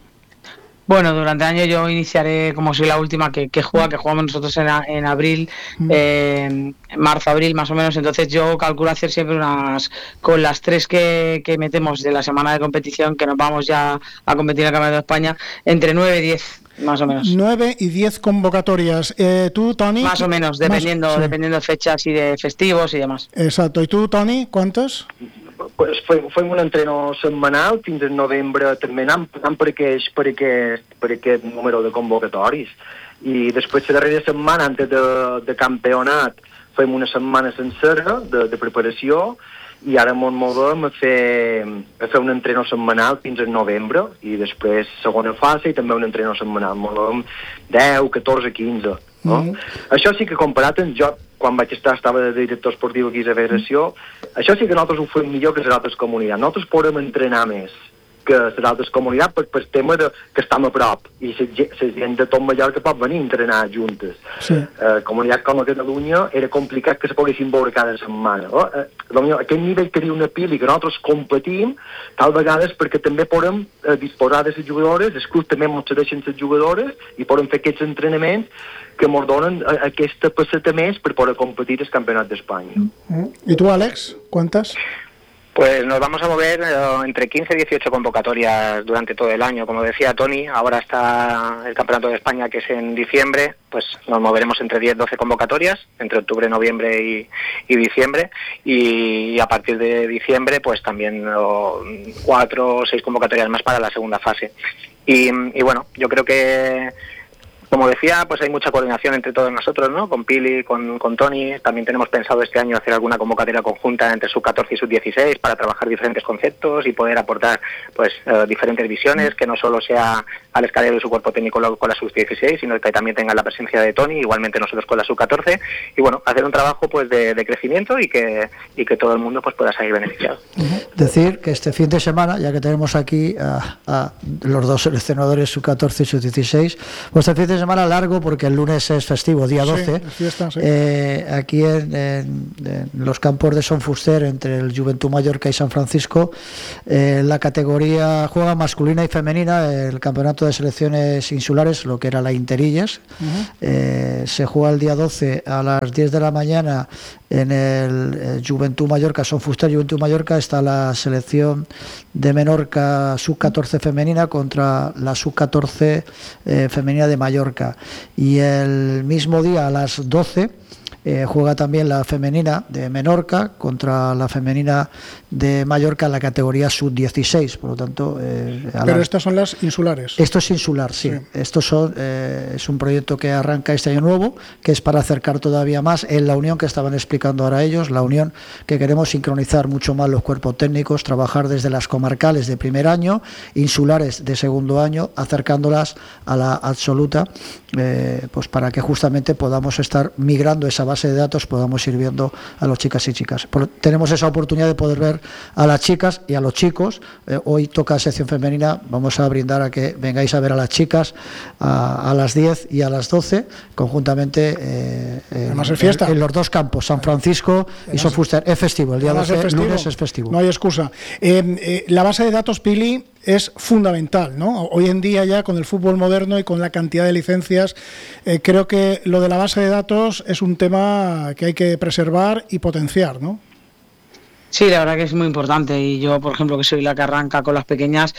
Bueno, durante el año yo iniciaré, como soy la última que, que juega, que jugamos nosotros en, a, en abril, mm. eh, marzo, abril más o menos, entonces yo calculo hacer siempre unas, con las tres que, que metemos de la semana de competición, que nos vamos ya a competir en el Campeonato de España, entre nueve y diez. Más o menos. nueve y diez convocatorias. Eh, ¿Tú, Tony? Más o menos, dependiendo, más, sí. dependiendo de fechas y de festivos y demás. Exacto. ¿Y tú, Tony, cuántas? Pues fem, fem un entreno setmanal, fins en novembre també anem, anem per, aquest, per, aquest, per aquest número de convocatoris. I després la darrera setmana, antes de, de campionat, fem una setmana sencera de, de preparació, i ara ens movem a fer, a fer un entreno setmanal fins en novembre, i després segona fase i també un entreno setmanal. Movem deu, catorze, quinze. No? Mm. Això sí que comparat amb jo, quan vaig estar, estava de director esportiu aquí a la federació, això sí que nosaltres ho fem millor que les altres comunitats. Nosaltres podem entrenar més que les altres comunitats per, per tema de, que estem a prop i la gent de tot Mallorca pot venir a entrenar juntes. Sí. Eh, comunitats com a Catalunya era complicat que se poguessin veure cada setmana. No? Eh, aquest nivell que diu una Pili, que nosaltres competim, tal vegades perquè també podem eh, disposar de les jugadores, els clubs també ens cedeixen les jugadores i podem fer aquests entrenaments que ens donen eh, aquesta passeta més per poder competir al Campionat d'Espanya. Mm. ¿Y tú, Alex? ¿Cuántas? Pues nos vamos a mover eh, entre quince y dieciocho convocatorias durante todo el año. Como decía Tony, ahora está el Campeonato de España, que es en diciembre, pues nos moveremos entre diez doce convocatorias, entre octubre, noviembre y, y diciembre, y, y a partir de diciembre pues también oh, cuatro o seis convocatorias más para la segunda fase. Y, y bueno, yo creo que, como decía, pues hay mucha coordinación entre todos nosotros, ¿no? Con Pili, con, con Tony. También tenemos pensado este año hacer alguna convocatoria conjunta entre sub catorce y sub dieciséis para trabajar diferentes conceptos y poder aportar pues uh, diferentes visiones, que no solo sea Alex Calero y su cuerpo técnico con la sub dieciséis, sino que también tenga la presencia de Tony, igualmente nosotros con la sub catorce, y bueno, hacer un trabajo pues de, de crecimiento y que, y que todo el mundo pues pueda salir beneficiado. Decir que este fin de semana, ya que tenemos aquí a, a los dos seleccionadores sub catorce y sub dieciséis, pues este fin de semana largo porque el lunes es festivo, día doce, sí, fiesta, sí. eh, aquí en, en, en los campos de Son Fuster, entre el Juventud Mallorca y San Francisco, eh, la categoría juega masculina y femenina, el campeonato de selecciones insulares, lo que era la Interillas, uh-huh. eh, se juega el día doce a las diez de la mañana en el eh, Juventud Mallorca, Son Fuster Juventud Mallorca, está la selección de Menorca sub catorce femenina contra la sub catorce eh, femenina de Mallorca, y el mismo día a las doce Eh, juega también la femenina de Menorca contra la femenina de Mallorca en la categoría sub dieciséis, por lo tanto... Eh, Pero la... estas son las insulares. Esto es insular, sí. sí. Esto son, eh, es un proyecto que arranca este año nuevo, que es para acercar todavía más en la unión que estaban explicando ahora ellos, la unión que queremos sincronizar mucho más los cuerpos técnicos, trabajar desde las comarcales de primer año, insulares de segundo año, acercándolas a la absoluta, eh, pues para que justamente podamos estar migrando esa base de datos, podamos ir viendo a los chicas y chicas. Por, tenemos esa oportunidad de poder ver a las chicas y a los chicos. Eh, hoy toca sección femenina, vamos a brindar a que vengáis a ver a las chicas a, a las diez y a las doce, conjuntamente eh, Además es fiesta. En, en los dos campos, San Francisco y Son Fuster. Es festivo, el día doce, es festivo. lunes es festivo. No hay excusa. Eh, eh, la base de datos, Pili, es fundamental, ¿no? Hoy en día ya con el fútbol moderno y con la cantidad de licencias, eh, creo que lo de la base de datos es un tema que hay que preservar y potenciar, ¿no? Sí, la verdad que es muy importante, y yo, por ejemplo, que soy la que arranca con las pequeñas,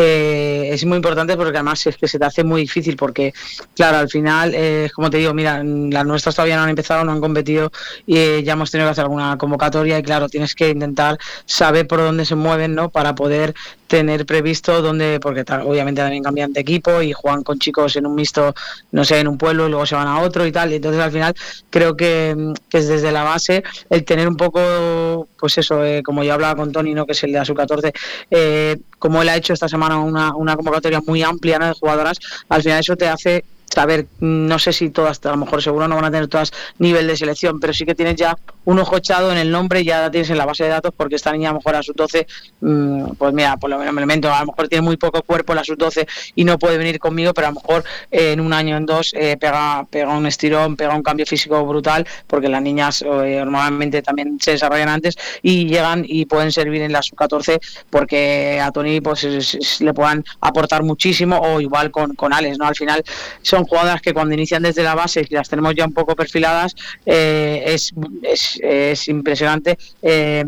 eh, es muy importante porque además es que se te hace muy difícil porque, claro, al final, eh, como te digo, mira, las nuestras todavía no han empezado, no han competido y eh, ya hemos tenido que hacer alguna convocatoria y, claro, tienes que intentar saber por dónde se mueven, ¿no?, para poder tener previsto dónde, porque tal, obviamente también cambian de equipo y juegan con chicos en un mixto, no sé, en un pueblo y luego se van a otro y tal, y entonces al final creo que, que es desde la base el tener un poco, pues eso, eh, como yo hablaba con Tony, ¿no?, que es el de la sub catorce, eh, como él ha hecho esta semana una, una convocatoria muy amplia, ¿no?, de jugadoras, al final eso te hace saber, no sé si todas, a lo mejor seguro no van a tener todas nivel de selección, pero sí que tienes ya un ojo echado en el nombre, ya la tienes en la base de datos, porque esta niña a lo mejor a sus doce, mmm, pues mira, por lo menos me elemento, a lo mejor tiene muy poco cuerpo en la sus doce y no puede venir conmigo, pero a lo mejor eh, en un año, en dos, eh, pega, pega un estirón, pega un cambio físico brutal, porque las niñas eh, normalmente también se desarrollan antes y llegan y pueden servir en la sub catorce, porque a Tony pues es, es, le puedan aportar muchísimo, o igual con, con Alex, ¿no? Al final son jugadoras que cuando inician desde la base y las tenemos ya un poco perfiladas, eh, es, es, es impresionante eh,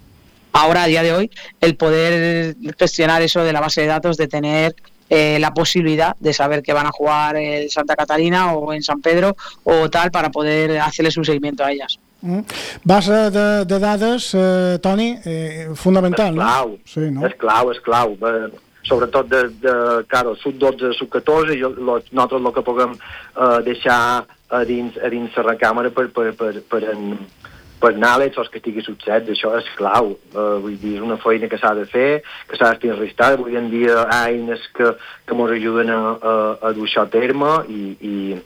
ahora a día de hoy el poder gestionar eso de la base de datos, de tener eh, la posibilidad de saber que van a jugar en Santa Catalina o en San Pedro o tal, para poder hacerles un seguimiento a ellas. Mm. Base de, de dades, eh, Toni, eh, fundamental, és clau, no? Sí, no? És clau, és clau. Eh, sobretot de, de cara al sub dotze, sub catorze, jo, lo, nosaltres el que puguem eh, deixar a dins, a dins la recàmera per, per, per, per, en, per Nàlex o els que estigui sub setze, això és clau. Eh, vull dir, és una feina que s'ha de fer, que s'ha d'estar enregistrat. Avui en dia hi ha eines que, que ens ajuden a, a, a dur això a terme i, i,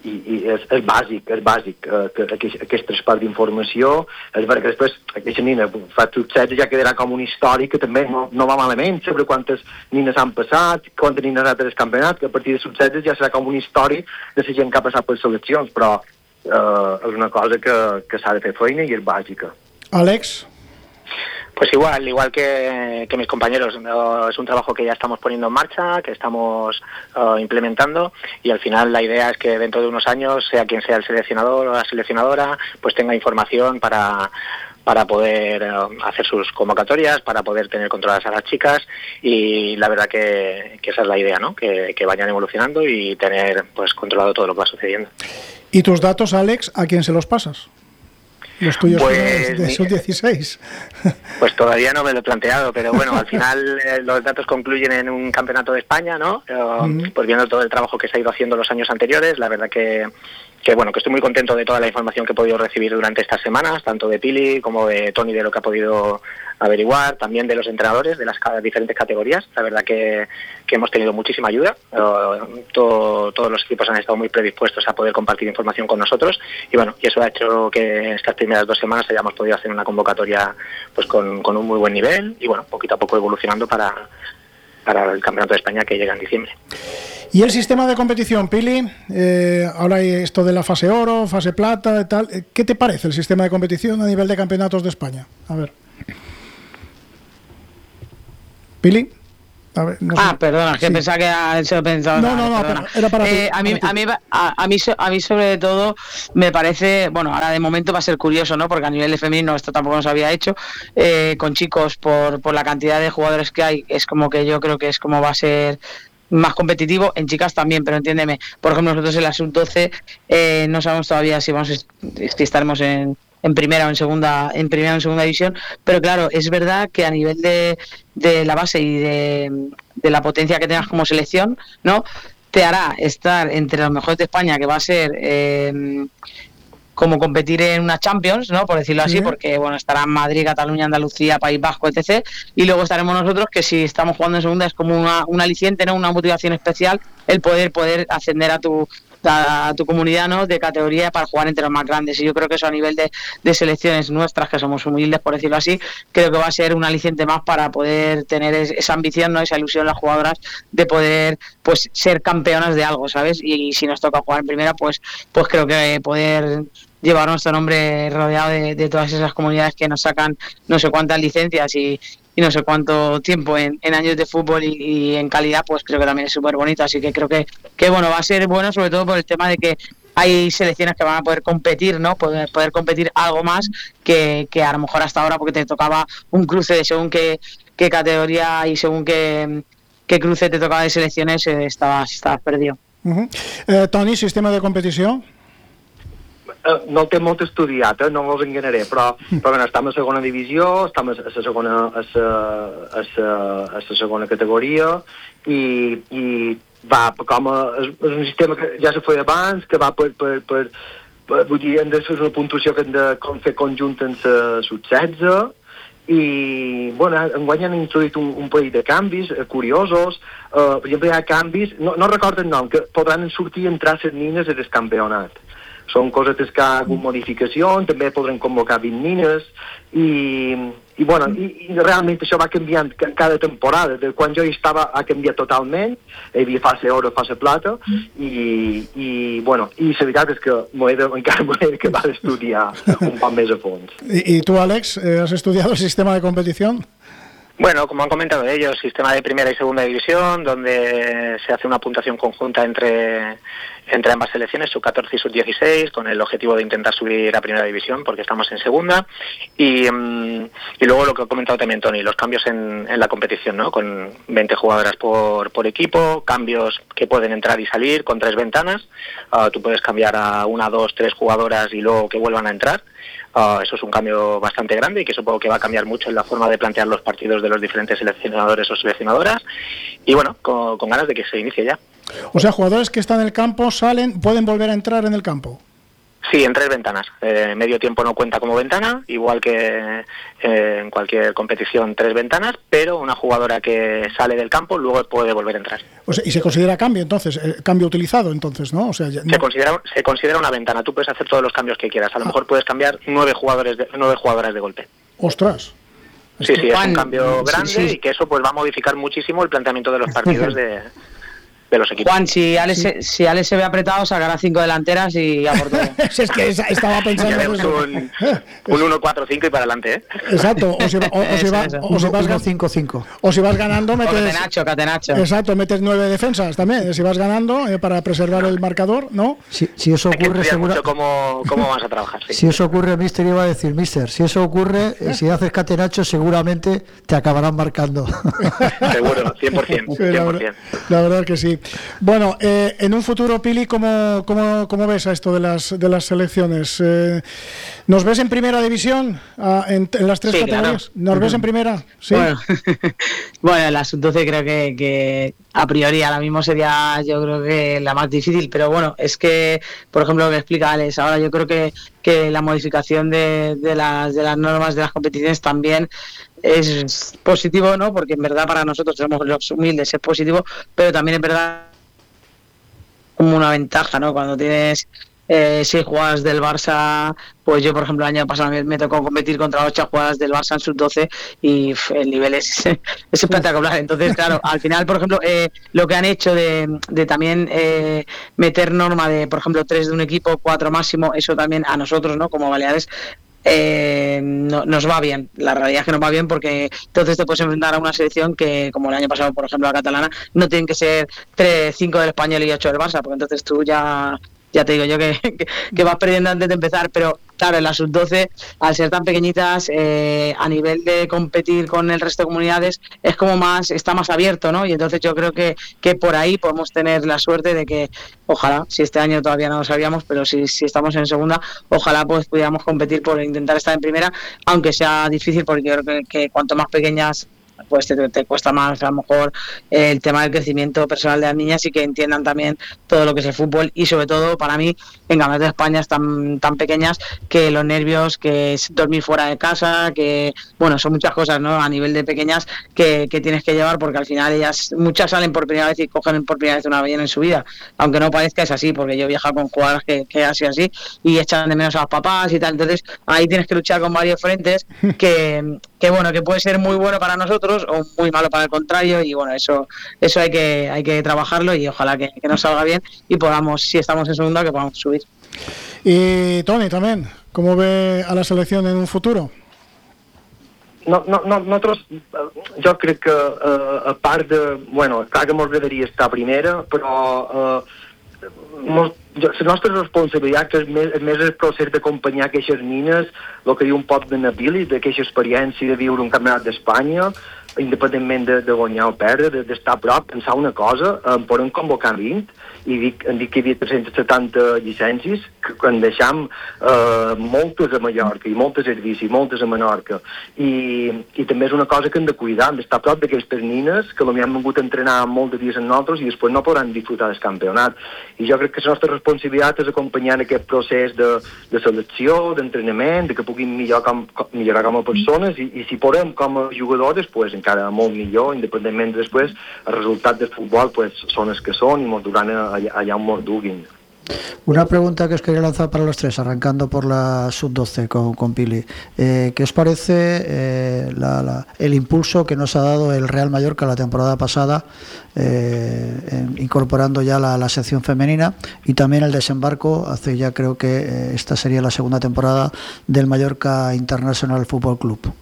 i, i és, és bàsic, és bàsic eh, que, aquest, aquest traspàs d'informació. És veritat que després aquesta nina fa sub setze ja quedarà com un històric que també no, no va malament, sobre quantes nines han passat, quantes nines han del campionat, que a partir de sub setze ja serà com un històric de la gent que ha passat per seleccions, però eh, és una cosa que, que s'ha de fer feina i és bàsica. Àlex? Pues igual, igual que, que mis compañeros, uh, es un trabajo que ya estamos poniendo en marcha, que estamos uh, implementando, y al final la idea es que dentro de unos años, sea quien sea el seleccionador o la seleccionadora, pues tenga información para, para poder uh, hacer sus convocatorias, para poder tener controladas a las chicas, y la verdad que, que esa es la idea, ¿no? Que, que vayan evolucionando y tener pues controlado todo lo que va sucediendo. ¿Y tus datos, Àlex, a quién se los pasas? Los tuyos pues, de sub dieciséis. Pues todavía no me lo he planteado, pero bueno, al final eh, los datos concluyen en un campeonato de España, ¿no? Eh, uh-huh. Pues viendo todo el trabajo que se ha ido haciendo los años anteriores, la verdad que, que bueno, que estoy muy contento de toda la información que he podido recibir durante estas semanas, tanto de Pili como de Toni, de lo que ha podido averiguar, también de los entrenadores de las diferentes categorías. La verdad que, que hemos tenido muchísima ayuda. Uh, todo, todos los equipos han estado muy predispuestos a poder compartir información con nosotros, y bueno, y eso ha hecho que estas primeras dos semanas hayamos podido hacer una convocatoria pues con, con un muy buen nivel y bueno, poquito a poco evolucionando para, para el Campeonato de España que llega en diciembre. ¿Y el sistema de competición, Pili? Eh, ahora hay esto de la fase oro, fase plata y tal. ¿Qué te parece el sistema de competición a nivel de campeonatos de España? A ver. Pili. A ver, no ah, sé. perdona, que sí. pensaba que se lo pensaba. No, no, no, era para eh, ti. A mí, a, mí, a, a, mí, a mí, sobre todo, me parece, bueno, ahora de momento va a ser curioso, ¿no? Porque a nivel de femenino esto tampoco nos había hecho. Eh, con chicos, por, por la cantidad de jugadores que hay, es como que yo creo que es como va a ser más competitivo. En chicas también, pero entiéndeme, por ejemplo, nosotros en la sub doce eh, no sabemos todavía si vamos si estaremos en en primera o en segunda, en primera o en segunda división, pero claro, es verdad que a nivel de, de la base y de, de la potencia que tengas como selección, ¿no? Te hará estar entre los mejores de España, que va a ser eh, como competir en una Champions, ¿no? Por decirlo así, sí. Porque bueno, estarán Madrid, Cataluña, Andalucía, País Vasco, etcétera. Y luego estaremos nosotros, que si estamos jugando en segunda es como una, un aliciente, ¿no? Una motivación especial, el poder poder ascender a tu a tu comunidad, ¿no? De categoría para jugar entre los más grandes, y yo creo que eso a nivel de, de selecciones nuestras, que somos humildes por decirlo así, creo que va a ser un aliciente más para poder tener esa ambición, ¿no? Esa ilusión las jugadoras de poder pues ser campeonas de algo, ¿sabes? Y, y si nos toca jugar en primera, pues pues creo que poder llevar nuestro nombre rodeado de, de todas esas comunidades que nos sacan no sé cuántas licencias y y no sé cuánto tiempo en, en años de fútbol y, y en calidad, pues creo que también es súper bonito, así que creo que, que bueno, va a ser bueno, sobre todo por el tema de que hay selecciones que van a poder competir, ¿no? Poder, poder competir algo más que, que a lo mejor hasta ahora, porque te tocaba un cruce de según qué, qué categoría y según qué, qué cruce te tocaba de selecciones, eh, estabas, estabas perdido. Uh-huh. eh, Toni, sistema de competició? No el té molt estudiat, eh? No mos enganaré, però, però bueno, estem a segona divisió, estem a la segona, a la, a la, a la segona categoria i, i va com a, és, és un sistema que ja se feia abans, que va per, per, per, per vull dir, hem de fer una puntuació que hem de fer conjunta amb la sub setze i, bueno, enguany han introduït un, un parell de canvis eh, curiosos, uh, per exemple hi ha canvis, no, no recordo el nom, que podran sortir i entrar les nines del campionat. Són cosetes que ha hagut modificació, també podrem convocar vint nines i, i, bueno, i, i realment això va canviant cada temporada. De quan jo hi estava ha canviat totalment, hi havia fase oro, fase plata i, i, bueno, i la veritat és que m'ho he de, encara m'ho he d'acabar d'estudiar un poc més a fons. ¿Y, y tú, Àlex, has estudiado el sistema de competición? Bueno, como han comentado ellos, sistema de primera y segunda división, donde se hace una puntuación conjunta entre, entre ambas selecciones, sub catorce y sub dieciséis, con el objetivo de intentar subir a primera división, porque estamos en segunda. Y, um, y luego lo que ha comentado también Toni, los cambios en, en la competición, ¿no? Con veinte jugadoras por, por equipo, cambios que pueden entrar y salir con tres ventanas. Uh, tú puedes cambiar a una, dos, tres jugadoras y luego que vuelvan a entrar. Uh, eso es un cambio bastante grande y que supongo que va a cambiar mucho en la forma de plantear los partidos de los diferentes seleccionadores o seleccionadoras y bueno, con, con ganas de que se inicie ya. O sea, jugadores que están en el campo salen, pueden volver a entrar en el campo. Sí, en tres ventanas. Eh, medio tiempo no cuenta como ventana, igual que eh, en cualquier competición, tres ventanas, pero una jugadora que sale del campo luego puede volver a entrar. O sea, y se considera cambio, entonces, eh, cambio utilizado, entonces, ¿no? O sea, ya, no. Se considera se considera una ventana. Tú puedes hacer todos los cambios que quieras. A lo ah. mejor puedes cambiar nueve jugadores, de, nueve jugadoras de golpe. ¡Ostras! Sí, sí, es un cambio grande sí, sí. y que eso pues va a modificar muchísimo el planteamiento de los partidos de, de los equipos. Juan, si Alex, sí. si Alex se ve apretado, sacará cinco delanteras y a por todo. Es que estaba pensando un, un uno cuatro cinco y para adelante, ¿eh? Exacto, o si, o, o si, va, o si vas cinco cinco. O si vas ganando, metes... Catenacho, catenacho. Exacto, metes nueve defensas también, si vas ganando, eh, para preservar el marcador, ¿no? Si, si eso ocurre... Hay que segura... mucho cómo, cómo vas a trabajar. Sí. Si eso ocurre, Mister iba a decir, Mister, si eso ocurre, eh, si haces catenacho, seguramente te acabarán marcando. Seguro, cien por ciento. Sí, la, verdad, la verdad que sí. Bueno, eh, en un futuro, Pili, ¿cómo, cómo, cómo ves a esto de las de las selecciones? Eh, ¿Nos ves en primera división a, en, en las tres sí, categorías? Claro. ¿Nos uh-huh. ves en primera? Sí. Bueno, bueno, la sub doce creo que, que a priori ahora mismo sería, yo creo que la más difícil, pero bueno, es que, por ejemplo, lo que explica Alex, ahora yo creo que, que la modificación de, de, las, de las normas de las competiciones también es positivo, ¿no? Porque en verdad para nosotros somos los humildes, es positivo, pero también es verdad como una ventaja, ¿no? Cuando tienes eh, seis jugadas del Barça, pues yo, por ejemplo, el año pasado me, me tocó competir contra ocho jugadas del Barça en sub doce y pff, el nivel es, es espectacular. Entonces, claro, al final, por ejemplo, eh, lo que han hecho de, de también eh, meter norma de, por ejemplo, tres de un equipo, cuatro máximo, eso también a nosotros, ¿no? Como Baleares, Eh, no, nos va bien, la realidad es que nos va bien porque entonces te puedes enfrentar a una selección que, como el año pasado, por ejemplo, la catalana, no tienen que ser tres, cinco del Español y ocho del Barça, porque entonces tú ya ya te digo yo que, que, que vas perdiendo antes de empezar, pero claro, en la sub doce, al ser tan pequeñitas, eh, a nivel de competir con el resto de comunidades, es como más, está más abierto, ¿no? Y entonces yo creo que, que por ahí podemos tener la suerte de que, ojalá, si este año todavía no lo sabíamos, pero si, si estamos en segunda, ojalá pues pudiéramos competir por intentar estar en primera, aunque sea difícil, porque yo creo que, que cuanto más pequeñas pues te, te cuesta más a lo mejor eh, el tema del crecimiento personal de las niñas y que entiendan también todo lo que es el fútbol y sobre todo para mí en Campeonatos de España tan, tan pequeñas que los nervios, que es dormir fuera de casa, que bueno, son muchas cosas, ¿no? A nivel de pequeñas que, que tienes que llevar porque al final ellas, muchas salen por primera vez y cogen por primera vez una ballena en su vida, aunque no parezca es así, porque yo he viajado con jugadoras que, que ha sido así y echan de menos a los papás y tal, entonces ahí tienes que luchar con varios frentes que, que bueno, que puede ser muy bueno para nosotros o muy malo para el contrario y bueno, eso eso hay que hay que trabajarlo y ojalá que, que nos salga bien y podamos, si estamos en segunda, que podamos subir. Y Toni, también, ¿cómo ve a la selección en un futuro? No, no, no, nosotros, jo crec que uh, a part de, bueno, clar que m'agradaria estar primera, però uh, mos, la nostra responsabilitat és més, és més el procés d'acompanyar aquestes nines, el que diu un poc de Nabili, d'aquesta experiència de viure un campionat d'Espanya, independentment de, de guanyar o perdre, d'estar a prop, pensar una cosa, em poden convocar vint, i dic, em dic que hi havia tres-centes setanta llicències, que, que en deixam eh, moltes a Mallorca, i moltes a Eivissa, i moltes a Menorca, i, i també és una cosa que hem de cuidar, hem d'estar a prop d'aquestes nines, que potser han vingut a entrenar molt de dies amb nosaltres, i després no podran disfrutar del campionat. I jo crec que la nostra responsabilitat és acompanyar aquest procés de, de selecció, d'entrenament, de que puguin millorar com, millorar com a persones, i, i si podem com a jugadores, pues, encara molt millor, independentment de després, els resultats del futbol pues, són els que són i ens duran allà, allà on ens duguin. Una pregunta que os quería lanzar para los tres, arrancando por la sub doce con, con Pili. Eh, ¿Qué os parece eh, la, la, el impulso que nos ha dado el Real Mallorca la temporada pasada, eh, en, incorporando ya la, la sección femenina y también el desembarco, hace ya creo que eh, esta sería la segunda temporada del Mallorca International Football Club?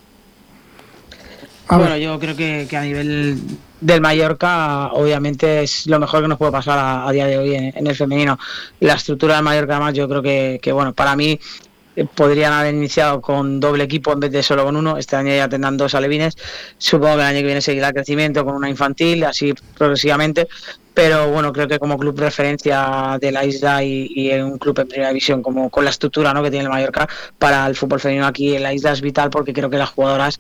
Bueno, yo creo que, que a nivel del Mallorca, obviamente es lo mejor que nos puede pasar a, a día de hoy en, en el femenino. La estructura del Mallorca, además, yo creo que, que bueno, para mí eh, podrían haber iniciado con doble equipo en vez de solo con uno. Este año ya tendrán dos alevines. Supongo que el año que viene seguirá el crecimiento con una infantil, así progresivamente. pero bueno, creo que como club de referencia de la isla y, y en un club en primera división, como con la estructura, ¿no?, que tiene el Mallorca, para el fútbol femenino aquí en la isla es vital, porque creo que las jugadoras,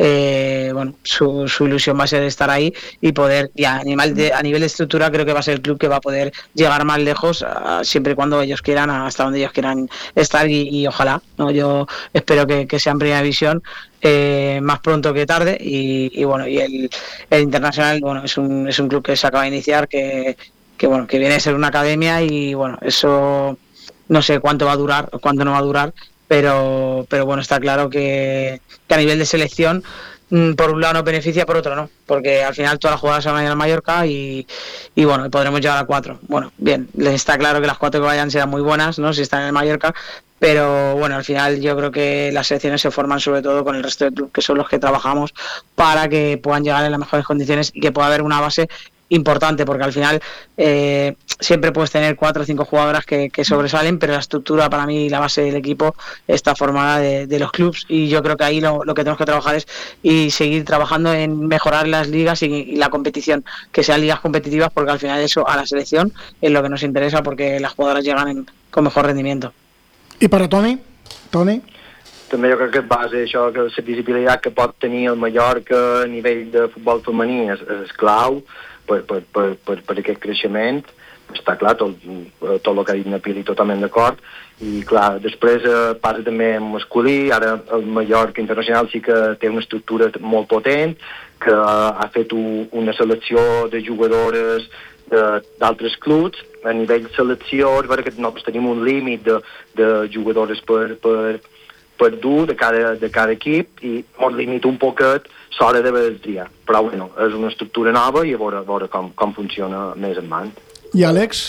eh, bueno, su, su ilusión va a ser estar ahí y poder, y a nivel, de, a nivel de estructura, creo que va a ser el club que va a poder llegar más lejos, uh, siempre y cuando ellos quieran, hasta donde ellos quieran estar, y, y ojalá, ¿no? Yo espero que, que sea en primera división, eh, más pronto que tarde, y, y bueno, y el, el Internacional, bueno, es un, es un club que se acaba de iniciar, que, que bueno, que viene a ser una academia, y bueno, eso no sé cuánto va a durar, cuánto no va a durar, pero, pero bueno, está claro que, que a nivel de selección, por un lado nos beneficia, por otro no, porque al final todas las jugadoras se van a ir al Mallorca, y, y bueno, podremos llegar a cuatro. Bueno, bien, les está claro que las cuatro que vayan serán muy buenas, ¿no?, si están en el Mallorca, pero bueno, al final yo creo que las selecciones se forman sobre todo con el resto del club, que son los que trabajamos para que puedan llegar en las mejores condiciones y que pueda haber una base importante, porque al final eh, siempre puedes tener cuatro o cinco jugadoras que, que sobresalen, pero la estructura, para mí, la base del equipo está formada de, de los clubs, y yo creo que ahí lo, lo que tenemos que trabajar es y seguir trabajando en mejorar las ligas y, y la competición, que sean ligas competitivas, porque al final eso a la selección es lo que nos interesa, porque las jugadoras llegan en, con mejor rendimiento. I per a Toni? Toni? També jo crec que es basa això, que la visibilitat que pot tenir el Mallorca a nivell de futbol femení és, és clau per, per, per, per, per aquest creixement. Està clar, tot, tot el que ha dit na Pili, totalment d'acord. I clar, després eh, passa també en masculí. Ara el Mallorca Internacional sí que té una estructura molt potent, que ha fet un, una selecció de jugadores d'altres clubs. A nivell selecció és veritat que nosaltres tenim un límit de, de jugadores per, per, per dur de cada, de cada equip, i ens limita un poquet l'hora d'haver de triar. Però bueno, és una estructura nova, i a veure, a veure com, com funciona més endavant. I Àlex?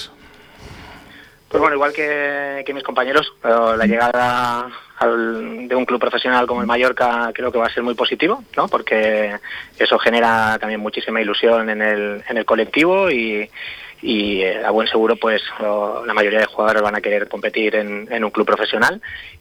Pues bueno, igual que, que mis compañeros, eh, la llegada al, de un club profesional como el Mallorca creo que va a ser muy positivo, ¿no? Porque eso genera también muchísima ilusión en el, en el colectivo, y, y eh, a buen seguro pues oh, la mayoría de jugadores van a querer competir en, en un club profesional,